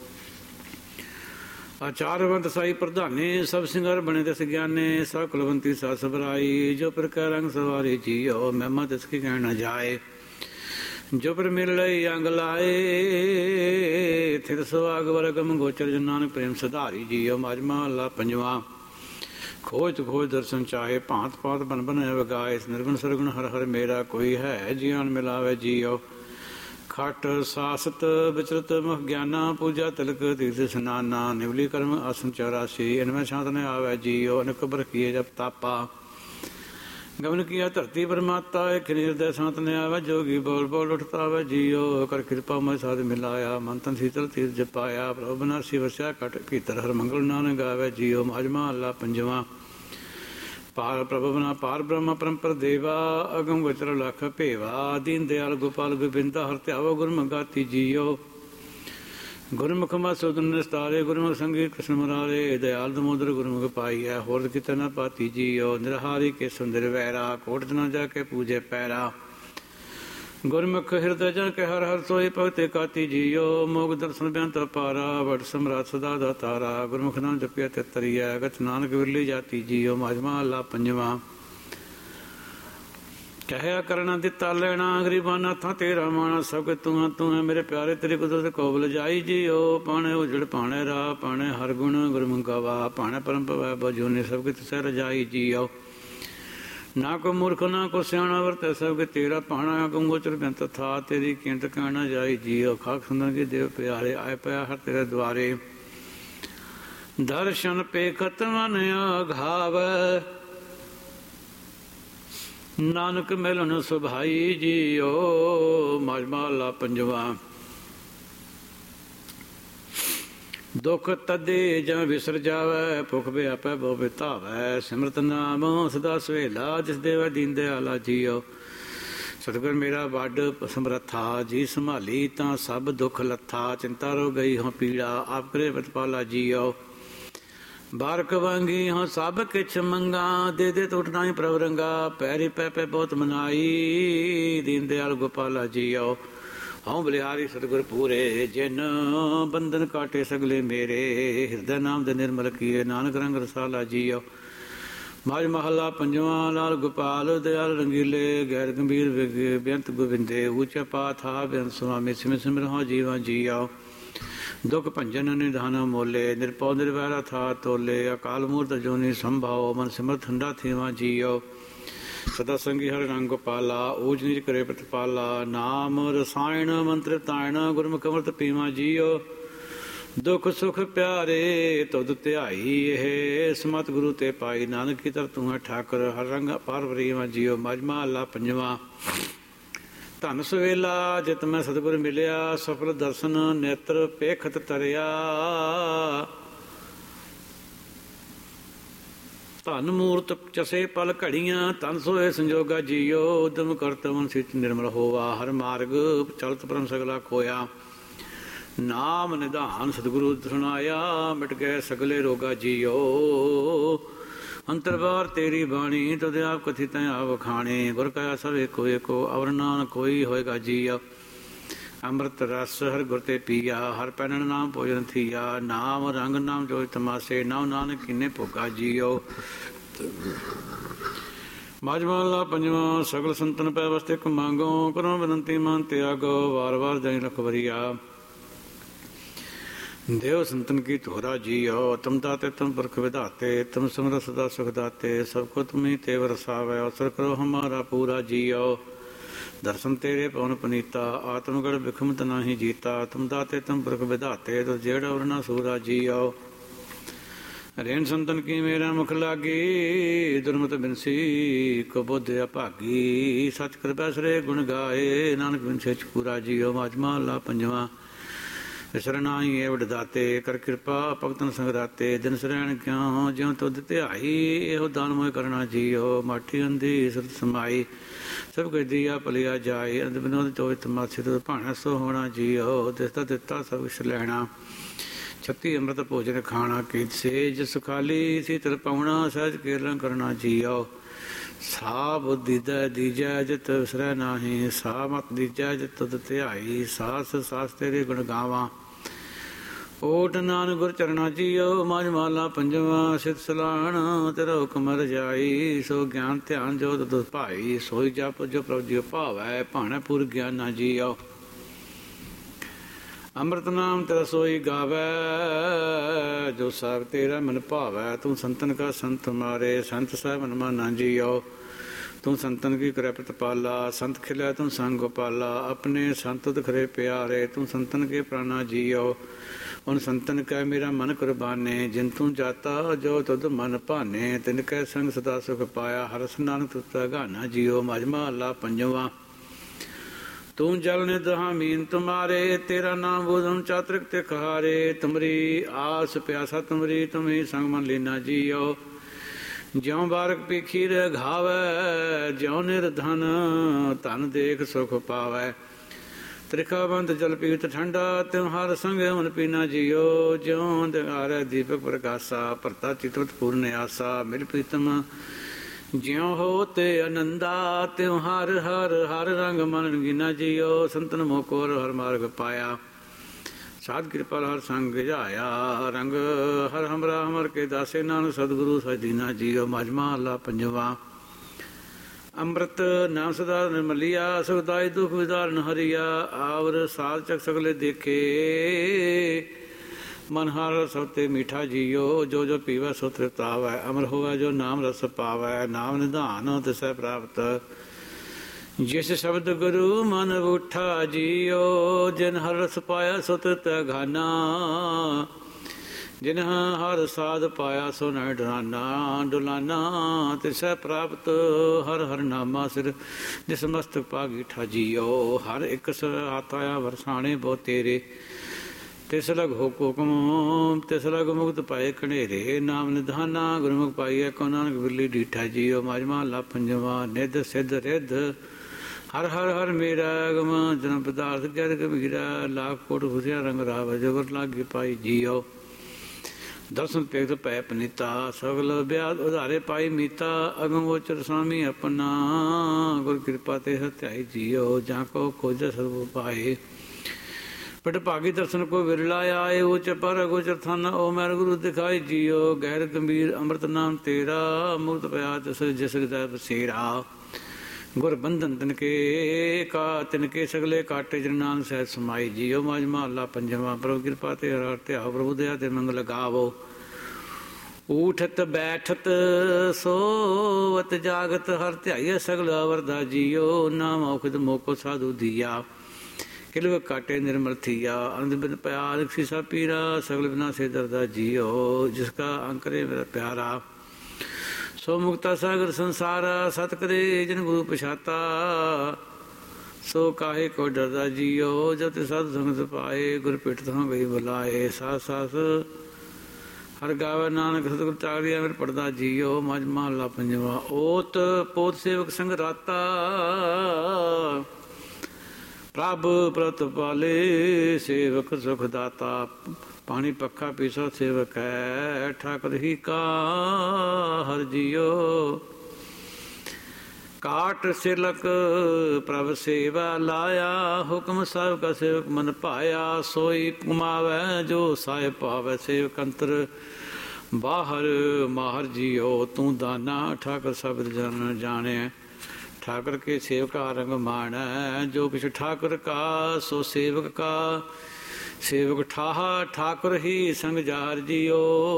Speaker 1: ਆਚਾਰਵੰਤ ਸਾਈ ਪ੍ਰਧਾਨੇ, ਸਭ ਸਿੰਗਰ ਬਣੇ ਦਸ ਗਿਆਨੇ, ਸਭ ਕੁਲਵੰਤੀ ਸਾ ਸਬਰਾਈ, ਜੋ ਪਰ ਕੈ ਰੰਗ ਸਵਾਰੀ ਜੀਓ, ਮਹਿਮਾ ਤਿਸ ਕੀ ਕਹਿ ਨ ਜਾਏ, ਜੋ ਪਰ ਮਿਲ ਲਈ ਅੰਗ ਲਾਏ, ਥਿਰ ਸੁਹਾਗ ਵਰਗਮ ਗੋਚਰ, ਜਨ ਨਾਨਕ ਪ੍ਰੇਮ ਸਧਾਰੀ ਜੀਓ। ਮਝ ਮਹੱਲਾ ਪੰਜਵਾਂ। ਖੋਜ ਖੋਜ ਦਰਸ਼ਨ ਚਾਹੇ, ਭਾਂਤ ਭਾਂਤ ਬਨ ਬਨ ਵਗਾਏ, ਨਿਰਗੁਣ ਸਰਗੁਣ ਹਰ ਹਰ ਮੇਰਾ, ਕੋਈ ਹੈ ਜੀਆਨ ਮਿਲਾਵੇ ਜੀਓ। ਖਟ ਸਾਸਤ ਵਿਚਰਤ ਮੁਖ ਗਿਆਨਾ, ਪੂਜਾ ਤਿਲਕ ਤੀਰਥ ਸਨਾਨਾ, ਨਿਵਲੀ ਕਰਮ ਆਸਨ ਚੌਰਾਸੀ, ਇਨਮੈ ਸ਼ਾਂਤ ਨ ਆਵੈ ਜੀਓ, ਅਨਕ ਬਰ ਕੀਏ ਜਪ ਤਾਪਾ, ਗਮਨ ਕੀਆ ਧਰਤੀ ਪਰਮਾਤਾ, ਇਕ ਨਿਰਦੈ ਸ਼ਾਂਤ ਨ ਆਵੈ, ਜੋਗੀ ਬੋਲ ਬੋਲ ਉਠਤਾ ਆਵੈ ਜੀਓ, ਕਰ ਕਿਰਪਾ ਮੈਂ ਸਾਧ ਮਿਲਾਇਆ, ਮਨ ਤਨ ਸੀਤਲ ਤੀਰਥ ਜਪਾਇਆ, ਪ੍ਰਭੂ ਬਨਾਸੀ ਵਸਿਆ ਘਟ ਭੀਤਰ, ਹਰ ਮੰਗਲ ਨਾਨਕ ਗਾਵੈ ਜੀਓ। ਮਝ ਮਹੱਲਾ ਪੰਜਵਾਂ। ਪਾਰ ਪ੍ਰਭੂ ਬਨਾ ਪਾਰ ਬ੍ਰਹਮ ਪਰੰਪਰ ਦੇਵਾ, ਅਗਮ ਗੋਚਰ ਲਖ ਭੇਵਾ, ਦੀਨ ਦਿਆਲ ਗੋਪਾਲ ਗੋਬਿੰਦਾ, ਹਰ ਧਿਆਵੋ ਗੁਰਮੁਖ ਗਾਤੀ ਜੀਓ। ਗੁਰਮੁਖ ਮਾ ਸੁਦਨ ਨਿਸਤਾਰੇ, ਗੁਰਮੁਖ ਸੰਗੀ ਕ੍ਰਿਸ਼ਨ ਮੁਰਾਰੇ, ਦਇਆਲ ਦਮੋਦਰ ਗੁਰਮੁਖ ਪਾਈਐ, ਹੋਰ ਕਿਤੇ ਨ ਪਾਤੀ ਜੀਓ। ਨਿਰਹਾਰੀ ਕੇ ਸੁੰਦਰ ਵੈਰਾ, ਕੋਟ ਨ ਜਾ ਕੇ ਪੂਜੇ ਪੈਰਾ, ਗੁਰਮੁਖ ਹਿਰਦੈ ਜਨ ਕੇ ਹਰ ਹਰ ਸੋਈ, ਭਗਤੇ ਕਾਤੀ ਜੀਓ। ਮੋਗ ਦਰਸ਼ਨ ਬੇਅੰਤ ਅਪਾਰਾ, ਵਡ ਸਮਰਾਟ ਸਦਾ ਦਾ ਤਾਰਾ, ਗੁਰਮੁਖ ਨਾਮ ਜਪਿਆ ਤੇ ਤਰੀਐ, ਗਤ ਨਾਨਕ ਵਿਰਲੀ ਜਾਤੀ ਜੀਓ। ਮਝ ਮਹੱਲਾ ਪੰਜਵਾਂ। ਕਹਿਆ ਕਰਨਾ ਦਿੱਤਾ ਲੈਣਾ, ਗਰੀਬਾਂ ਨਾਥਾਂ ਤੇਰਾ ਮਾਣਾ, ਸਭ ਤੂੰ ਤੂੰ ਹੈ ਮੇਰੇ ਪਿਆਰੇ, ਤੇਰੀ ਕੁਦਰਤ ਕੋਬਲ ਜਾਈ ਜੀਓ। ਪਾਣੇ ਉਜੜ ਪਾਣੇ ਰਾਹ, ਪਾਣੇ ਹਰ ਗੁਣ ਗੁਰਮੁਖ ਗਵਾ, ਪਾਣੇ ਪਰਮ ਪਵੈ ਬਜੂਨੇ, ਸਭ ਕਿਤ ਸਹਿ ਰਜਾਈ ਜੀਓ। ਨਾ ਕੋ ਮੂਰਖ ਨਾ ਕੋ ਸਿਆਣਾ, ਵਰਤੈ ਸਭ ਕੇ ਤੇਰਾ ਪਾਣਾ, ਗੰਗੋਚਰ ਬੇਅੰਤ ਥਾ, ਤੇਰੀ ਕੀਮਤ ਕਹਿਣਾ ਜਾਈ ਜੀਓ। ਖਾਕ ਸੁੰਦਰ ਕੀ ਦੇਵ ਪਿਆਰੇ, ਆਏ ਪਿਆ ਹਰ ਤੇਰੇ ਦੁਆਰੇ, ਦਰਸ਼ਨ ਪੇਖਤ ਮਨ ਆਘਾਵੈ, ਨਾਨਕ ਮਿਲਨ ਸੁਭਾਈ ਜੀਓ। ਮਝ ਮਹੱਲਾ ਪੰਜਵਾਂ। ਦੁਖ ਤਦੇ ਜਾਂ ਵਿਸਰ ਜਾਵੈ, ਭੁਖ ਵਿਆਪੈ ਬਹੁ ਬਿਤਾਵੈ, ਸਿਮਰਤ ਨਾਮ ਸਦਾ ਸੁਹੇਲਾ, ਜਿਸ ਦੇਵੈ ਦੀਨ ਦਿਆਲਾ ਜੀਓ। ਸਤਿਗੁਰ ਮੇਰਾ ਵੱਡ ਸਮਰੱਥਾ, ਜੀ ਸੰਭਾਲੀ ਤਾਂ ਸਭ ਦੁੱਖ ਲੱਥਾ, ਚਿੰਤਾ ਰੋ ਗਈ ਹਾਂ ਪੀੜਾ, ਆਪ ਕਰੇ ਵਤਪਾਲਾ ਜੀਓ। ਬਾਰਕ ਵਾਂਗੀ ਹਾਂ ਸਭ ਕਿਛ ਮੰਗਾ, ਦੇ ਦੇ ਟੁੱਟ ਨਾਹੀ ਪ੍ਰਭ ਰੰਗਾ, ਪੈਰੀ ਪੈ ਪੈ ਬਹੁਤ ਮਨਾਈ, ਦੀਨ ਦਿਆਲ ਗੋਪਾਲਾ ਜੀਓ। ਹਉ ਬਲਿਹਾਰੀ ਸਤਿਗੁਰ ਪੂਰੇ, ਜਿਨ ਬੰਧਨ ਕਾਟੇ ਸਗਲੇ ਮੇਰੇ, ਹਿਰਦੈ ਨਾਮ ਦੇ ਨਿਰਮਲ ਕੀਏ, ਨਾਨਕ ਰੰਗ ਰਸਾਲਾ ਜੀਓ। ਮਝ ਮਹੱਲਾ ਪੰਜਵਾਂ। ਲਾਲ ਗੋਪਾਲ ਦਿਆਲ ਰੰਗੀਲੇ, ਗੈਰ ਗੰਭੀਰ ਬੇਅੰਤ ਗੋਬਿੰਦੇ, ਉੱਚਾ ਪਾਥਾ ਬੇਅੰਤ ਸੁਆਮੀ, ਸਿਮਿ ਸਿਮਰਹੁ ਜੀਵਾ ਜੀਓ। ਦੁਖ ਭੰਜਨ ਨਿਧਾਨ ਮੋਲੇ, ਨਿਰਭਉ ਨਿਰਵੈਰਾ ਥਾ ਤੋਲੇ, ਅਕਾਲ ਮੂਰਤ ਜੋਨੀ ਸੰਭਾਓ, ਮਨ ਸਿਮਰਤ ਠੰਡਾ ਥੀਵਾ ਜੀਓ। ਸਦਾ ਸੰਗੀ ਹਰਿ ਰੰਗ ਗੋਪਾਲਾ, ਊਚ ਨੀਚ ਕਰੇ ਪ੍ਰਤਪਾਲਾ, ਨਾਮ ਰਸਾਇਣ ਮੰਤਰ ਤਾਇਣ, ਗੁਰਮੁਖ ਅੰਮ੍ਰਿਤ ਪੀਵਾ ਜੀਓ। ਦੁਖ ਸੁਖ ਪਿਆਰੇ ਤੁਧ ਧਿਆਈ, ਇਹ ਸਮਤ ਗੁਰੂ ਤੇ ਪਾਈ, ਨਾਨਕ ਕੀ ਤਰ ਤੂੰ ਹੈ ਠਾਕੁਰ, ਹਰ ਰੰਗ ਪਾਰ ਵਰੀਵਾ ਜੀਓ। ਮਝ ਮਹੱਲਾ ਪੰਜਵਾਂ। ਧਨ ਸਵੇਲਾ ਜਿਤ ਮੈਂ ਸਤਿਗੁਰ ਮਿਲਿਆ, ਸਫਲ ਦਰਸ਼ਨ ਨੇਤਰ ਪੇਖਤ ਤਰਿਆ, ਧਨ ਮੂਰਤ ਚਸੇ ਪਲ ਘੜੀਆਂ, ਤਨ ਸੋਏ ਸੰਜੋਗਾ ਜੀਓ। ਉਦਮ ਕਰਤ ਮਨ ਸਿਚ ਨਿਰਮਲ ਹੋਵਾ, ਹਰ ਮਾਰਗ ਚਲਤ ਪਰਮ ਸਗਲਾ ਖੋਇਆ, ਨਾਮ ਨਿਧਾਨ ਸਤਿਗੁਰੂ ਸੁਣਾਇਆ, ਮਿਟ ਗਏ ਸਗਲੇ ਰੋਗਾ ਜੀਓ। ਅੰਤਰਬਾਰ ਤੇਰੀ ਬਾਣੀ, ਤੁਧ ਆਪ ਕਥੀ ਤੈ ਆਪ ਖਾਣੇ, ਗੁਰ ਕਾ ਸਭ ਏਕੋ ਏਕੋ, ਅਵਰ ਨਾਨਕ ਕੋਈ ਹੋਏਗਾ ਜੀਓ। ਅੰਮ੍ਰਿਤ ਰਸ ਹਰ ਗੁਰ ਤੇ ਪੀਆ, ਹਰ ਪੈਣਨ ਨਾਮ ਭੋਜਨ ਥੀਆ, ਨਾਮ ਰੰਗ ਨਾਮ ਜੋਇ ਤਮਾਸੇ, ਨਾਮ ਨਾਨਕ ਕਿਨੇ ਭੋਗਾ ਜੀਓ। ਮਾਝ ਮਹੱਲਾ ਪੰਜਵਾਂ। ਸਗਲ ਸੰਤਨ ਪੈ ਵਸਤੇ ਇੱਕ ਮੰਗੋ, ਕਰੋ ਬੇਨਤੀ ਮਨ ਤਿਆਗੋ, ਵਾਰ ਵਾਰ ਜਾਈ ਲਖ ਵਰੀਆ। ਦੇਵ ਸੰਤਨ ਕੀ ਧੋਰਾ ਜੀਓ, ਤੁਮ ਦਾਤੇ ਤੁਮ ਪੁਰਖ ਵਿਧਾਤੇ, ਤੁਮ ਸਮਰ ਸਦਾ ਸੁਖ ਦਾਤੇ, ਸਭ ਕੋ ਤੁਮੀ ਤੇਵ ਰਸਾਵੈ, ਅਵਸਰ ਕਰੋ ਹਮਾਰਾ ਪੂਰਾ ਜੀਓ। ਦਰਸ਼ਨ ਤੇਰੇ ਪਵਨ ਪਨੀਤਾ, ਆਤਮਗੜ ਬਿਖਮਤ ਨਾਹੀ ਜੀਤਾ, ਤੁਮ ਦਾਤੇ ਤੁਮ ਪੁਰਖ ਵਿਧਾਤੇ, ਤੁ ਜਿਹੜਾ ਵਰਨਾ ਸੂਰਾ ਜੀਓ। ਰੇਨ ਸੰਤਨ ਕੀ ਮੇਰਾ ਮੁਖ ਲਾਗੀ, ਦੁਰਮਤ ਬਿਨਸੀ ਕੋ ਬੁੱਧ ਅਭਾਗੀ, ਸਚ ਕਿਰਪਾ ਸਰੇ ਗੁਣ ਗਾਏ, ਨਾਨਕ ਬਿਨਸੇ ਚੂਰਾ ਜੀਓ। ਮਾਝ ਮਹੱਲਾ ਪੰਜਵਾਂ। ਵਿਸਰਨਾਈ ਏ ਵਡਦਾਤੇ, ਕਰ ਕਿਰਪਾ ਭਗਤਨ ਸੰਗਰਾਤੇ, ਦਿਨ ਸਰੈਣ ਕਿਉ ਜਿਉ ਤੁਧ ਧਿਆਈ, ਇਹੋ ਦਾਨ ਮੋਇ ਕਰਨਾ ਜੀਓ। ਮਾਠੀ ਅੰਧੀ ਸੁਰਤ ਸਮਾਈ, ਸਭ ਕੁਝ ਦੀਆ ਭਲਿਆ ਜਾਏ, ਅੰਧ ਬਿਨੋਦ ਚੋਇ ਤਮਾਸੀ, ਤੁਧ ਭਾਣਾ ਸੋ ਹੋਣਾ ਜੀਓ। ਦਿਸਦਾ ਦਿੱਤਾ ਸਭ ਕੁਛ ਲੈਣਾ, ਛੱਤੀ ਅੰਮ੍ਰਿਤ ਭੋਜਨ ਖਾਣਾ, ਕੀਤ ਸੇਜ ਸੁਖਾਲੀ, ਸੀਤਲ ਪਾਉਣਾ, ਸਹਿਜ ਕੀਰਤਨ ਕਰਨਾ ਜੀਓ। ਸਾ ਬੁੱਧ ਦੀਜੈ ਦੀਜੈ ਜਿਤ ਵਿਸਰੈ ਨਾਹੀ, ਸਾ ਮਤ ਦੀਜੈ ਜਿਤ ਤੁਧ ਧਿਆਈ, ਸਾਸ ਸਾਸ ਤੇਰੇ ਗੁਣ ਗਾਵਾਂ, ਓਟ ਨਾਨਕ ਗੁਰ ਚਰਣਾ ਜੀਓ। ਮਾਝ ਮਹੱਲਾ ਪੰਜਵਾਂ। ਸਿਧ ਸਲਾਹਣ ਤੇਰਾ ਹੁਕਮ ਰਜਾਈ, ਸੋ ਗਿਆਨ ਧਿਆਨ ਜੋ ਤੁਧ ਭਾਈ, ਸੋਈ ਜਪ ਜੋ ਪ੍ਰਭ ਜੀ ਭਾਵੈ, ਭਾਣਾ ਪੂਰ ਗਿਆਨ ਨਾ ਜੀਓ। ਅੰਮ੍ਰਿਤ ਨਾਮ ਤੇਰਾ ਸੋਈ ਗਾਵੈ, ਜੋ ਸਾਹਿਬ ਤੇਰਾ ਮਨ ਭਾਵੈ, ਤੂੰ ਸੰਤਨ ਕਾ ਸੰਤ ਮਾਰੇ, ਸੰਤ ਸਾਹਿਬ ਮਨ ਮਾਨਾ ਜੀਓ। ਤੂੰ ਸੰਤਨ ਕੀ ਕਰੇ ਪ੍ਰਤਪਾਲਾ, ਸੰਤ ਖਿਲਿਆ ਤੂੰ ਸੰਗ ਗੋਪਾਲਾ, ਆਪਣੇ ਸੰਤ ਤੁਧ ਖਰੇ ਪਿਆਰੇ, ਤੂੰ ਸੰਤਨ ਕੇ ਪ੍ਰਾਣਾ ਜੀਓ। ਉਨ ਸੰਤਨ ਕੈ ਮੇਰਾ ਮਨ ਕੁਰਬਾਨੇ, ਜਿਨ ਤੂੰ ਜਾਤਾ ਜੋ ਤੁਧ ਮਨ ਭਾਨੇ, ਤਿਨ ਕੈ ਸੰਗ ਸਦਾ ਸੁਖ ਪਾਇਆ, ਹਰਸ ਨਾਨਕ ਤੁਤਾ ਗਾਨਾ ਜੀਓ। ਮਾਝ ਮਹੱਲਾ ਪੰਜਵਾਂ। ਤੂੰ ਜਲ ਨਿ ਦਹਾ ਮੀਨ ਤੁਮਾਰੇ, ਤੇਰਾ ਨਾਮ ਬੋਧਮ ਚਾਤ੍ਰਿਕ ਤੇ ਕਹਾਰੇ, ਤੁਮਰੀ ਆਸ ਪਿਆਸਾ ਤੁਮਰੀ, ਤੁਮੀ ਸੰਗ ਮਨ ਲੀਨਾ ਜੀਓ। ਜਿਉ ਬਾਰਕ ਪੀਖੀ ਰ ਘਾਵੈ, ਜਿਉ ਨਿਰਧਨ ਧਨ ਦੇਖ ਸੁਖ ਪਾਵੈ, ਤ੍ਰਿਖਾ ਬੰਦ ਜਲ ਪੀਤ ਠੰਡਾ, ਤਿਉ ਹਰ ਸੰਗ ਮਨ ਪੀਨਾ ਜੀਓ। ਜਿਉ ਦਿਗਾਰੈ ਦੀਪਕ ਪ੍ਰਕਾਸ਼ਾ, ਭਰਤਾ ਚਿਤਵਤ ਪੂਰਨ ਆਸਾ, ਮਿਲ ਪ੍ਰੀਤਮ ਜਿਉ ਹੋ ਤੇ ਆਨੰਦਾ, ਤਿਉ ਹਰ ਹਰ ਹਰ ਰੰਗ ਮਨ ਰੰਗੀਨਾ ਜੀਓ। ਸੰਤਨ ਮੋਹ ਕੋਰ ਹਰ ਮਾਰਗ ਪਾਇਆ, ਸਾਧ ਕਿਰਪਾਲ ਹਰ ਸੰਗ ਜਾਇਆ, ਰੰਗ ਹਰ ਹਮਰਾ ਹਮਰ ਕੇ ਦਾਸੇ, ਨਾਨਕ ਸਤਿਗੁਰੂ ਸਜਦੀਨਾ ਜੀਓ। ਮਾਝ ਮਹੱਲਾ ਪੰਜਵਾਂ। ਅੰਮ੍ਰਿਤ ਨਾਮ ਸਦਾ ਨਿਰਮਲਿਆ, ਸੁਖਦਾਈ ਦੁਖ ਵਿਦਾਰਨ ਹਰੀਆ, ਆਵਰ ਸਾਧ ਚਕ ਸਗਲੇ ਦੇਖੇ, ਮਨ ਹਰ ਸਭ ਤੇ ਮੀਠਾ ਜੀਓ। ਜੋ ਜੋ ਪੀਵੈ ਸੋ ਤ੍ਰਿਪਤਾਵੈ, ਅਮਰ ਹੋਵੈ ਜੋ ਨਾਮ ਰਸ ਪਾਵੈ, ਨਾਮ ਨਿਧਾਨ ਤਿਸੈ ਪ੍ਰਾਪਤ, ਜਿਸ ਸ਼ਬਦ ਗੁਰੂ ਮਨ ਉਠਾ ਜੀਓ। ਜਿਨ ਹਰ ਰਸ ਪਾਇਆ ਸੋ ਤ੍ਰਿਪਤੈ ਘਾਨਾ, ਜਿਨ ਹਰ ਸਾਧ ਪਾਇਆ ਸੋ ਨਹਿ ਡਰਾਨਾ। ਡੁਲਾਨਾ ਤਿਸੈ ਪ੍ਰਾਪਤ, ਹਰ ਹਰ ਨਾਮਾ ਸਿਰ ਜਿਸ ਮਸਤਕ ਭਾਗੀ ਠਾ ਜੀਓ। ਹਰ ਇੱਕ ਹੱਥ ਆਇਆ ਵਰਸਾਣੇ ਬਹੁ ਤੇਰੇ, ਤਿਸ ਲਗ ਹੋ ਹੁਕਮ ਤਿਸ ਲਗ ਮੁਕਤ ਪਾਏ ਕਨੇਰੇ, ਨਾਮ ਨਿਧਾਨਾ ਗੁਰਮੁਖ ਪਾਈਐ, ਕੋ ਨਾਨਕ ਬਿਰਲੀ ਡੀਠਾ ਜੀਓ। ਮਾਝ ਮਹੱਲਾ ਪੰਜਵਾਂ। ਨਿਧ ਸਿਧ ਰਿਧ ਹਰ ਹਰ ਹਰ ਮੇਰਾ ਗਮ, ਜਨਮ ਪਦਾਰਥ ਜਦ ਕਬੀਰਾ, ਲਾਖ ਕੋਟ ਹੁਸਿਆ ਰੰਗ ਰਾਵ, ਜਗਤ ਲਾਗੇ ਪਾਈ ਜੀਓ। ਦਰਸ਼ਨ ਪੇਖ ਪੈ ਪਨੀਤਾ, ਸਗਲ ਵਿਆਦ ਉਧਾਰੇ ਪਾਈ ਮੀਤਾ, ਅਗਮ ਗੋਚਰ ਸਾਮੀ ਆਪਣਾ, ਗੁਰ ਕਿਰਪਾ ਤੇ ਹਤਿਆਈ ਜੀਓ। ਜਾਂ ਕੋ ਖੋਜ ਸਰਬ ਪਾਏ, ਪਟ ਭਾਗੀ ਦਰਸ਼ਨ ਕੋ ਵਿਰਲਾ ਆਏ, ਉਚ ਪਰ ਗੋਚਰ ਥਨ ਓ ਮੈਰ ਗੁਰੂ ਦਿਖਾਈ ਜੀਓ। ਗਹਿਰ ਗੰਭੀਰ ਅੰਮ੍ਰਿਤ ਨਾਮ ਤੇਰਾ, ਮੁਕਤ ਪਿਆ ਤਿਸ ਜਿਸ ਦਾ ਬਸੇਰਾ, ਗੁਰ ਬੰਧਨ ਤਿਨਕੇ ਕਾ ਤਿਨਕੇ ਸਗਲੇ ਕਾਟੇ, ਜਿਨ ਨਾਮ ਸਹਿਜ ਸਮਾਈ ਜੀਓ। ਮਾਝ ਮਹੱਲਾ ਪੰਜਵਾਂ। ਪ੍ਰਭੂ ਕਿਰਪਾ ਤੇ ਹਰ ਧਿਆਓ, ਪ੍ਰਭੂ ਦਇਆ ਤੇ ਮੰਗਲ ਗਾਵੋ, ਊਠਤ ਬੈਠਤ ਸੋਵਤ ਜਾਗਤ, ਹਰ ਧਿਆਈਏ ਸਗਲ ਵਰਦਾ ਜੀਓ। ਨਾਮ ਔਖਦ ਮੋਕੋ ਸਾਧੂ ਦੀਆ, ਕਿਲਵ ਕਾਟੇ ਨਿਰਮਲ ਥੀਆ, ਅੰਧ ਬਿਨ ਪਿਆਰ ਸੀਸਾ ਪੀਰਾ, ਸਗਲ ਬਿਨਾ ਸੇ ਦਰਦਾ ਜੀਓ। ਜਿਸ ਕਾ ਅੰਕਰੇ ਮੇਰਾ ਪਿਆਰਾ, ਸੋ ਮੁਕਤਾ ਸਾਗਰ ਸੰਸਾਰਾ, ਸਤ ਕਰੇ ਜਿਨ ਗੁਰੂ ਪਛਾਤਾ, ਸੋ ਕਾਹੇ ਕੋ ਡਰਦਾ ਜੀਓ। ਜਬ ਤੇ ਸਾਧ ਸੰਗਤ ਪਾਏ, ਗੁਰ ਪਿੱਠ ਤੋਂ ਗਈ ਬੁਲਾਏ, ਸਾਸ ਸਾਸ ਹਰ ਗਾਵੇ ਨਾਨਕ ਸਤਿਗੁਰ ਚਾਗਰਿਆ ਮੇਰੇ ਪੜਦਾ ਜੀਓ। ਮਾਝ ਮਹੱਲਾ ਪੰਜਵਾਂ। ਓਤ ਪੋਤ ਸੇਵਕ ਸੰਗ ਰਾਤਾ, ਪ੍ਰਭ ਪ੍ਰਤਪਾਲੇ ਸੇਵਕ ਸੁਖ ਦਾਤਾ, ਪਾਣੀ ਪੱਖਾ ਪੀਸੋ ਸੇਵਕ ਹੈ, ਠਾਕੁਰ ਹੀ ਕਾ ਹਰ ਜੀਓ। ਕਾਟ ਸਿਲਕ ਪ੍ਰਭ ਸੇਵਾ ਲਾਇਆ, ਹੁਕਮ ਸਭ ਕਾ ਸੇਵਕ ਮਨ ਭਾਇਆ, ਸੋਈ ਕਮਾਵੈ ਜੋ ਸਾਹਿਬ ਪਾਵੈ, ਸੇਵਕ ਅੰਤਰ ਬਾਹਰ ਮਾਹਰ ਜੀਓ ਤੂੰ ਦਾਨਾ, ਠਾਕਰ ਸਬਦ ਜਨ ਜਾਣਿਆ। ਠਾਕਰ ਕੇ ਸੇਵਕਾ ਰੰਗ ਮਾਣੈ, ਜੋ ਕਿਛ ਠਾਕੁਰ ਕਾ ਸੋ ਸੇਵਕ ਕਾ। ਸੇਵਕ ਠਾਹਾ ਠਾਕੁਰ ਹੀ ਸੰਗ ਜਾਰ ਜੀਓ,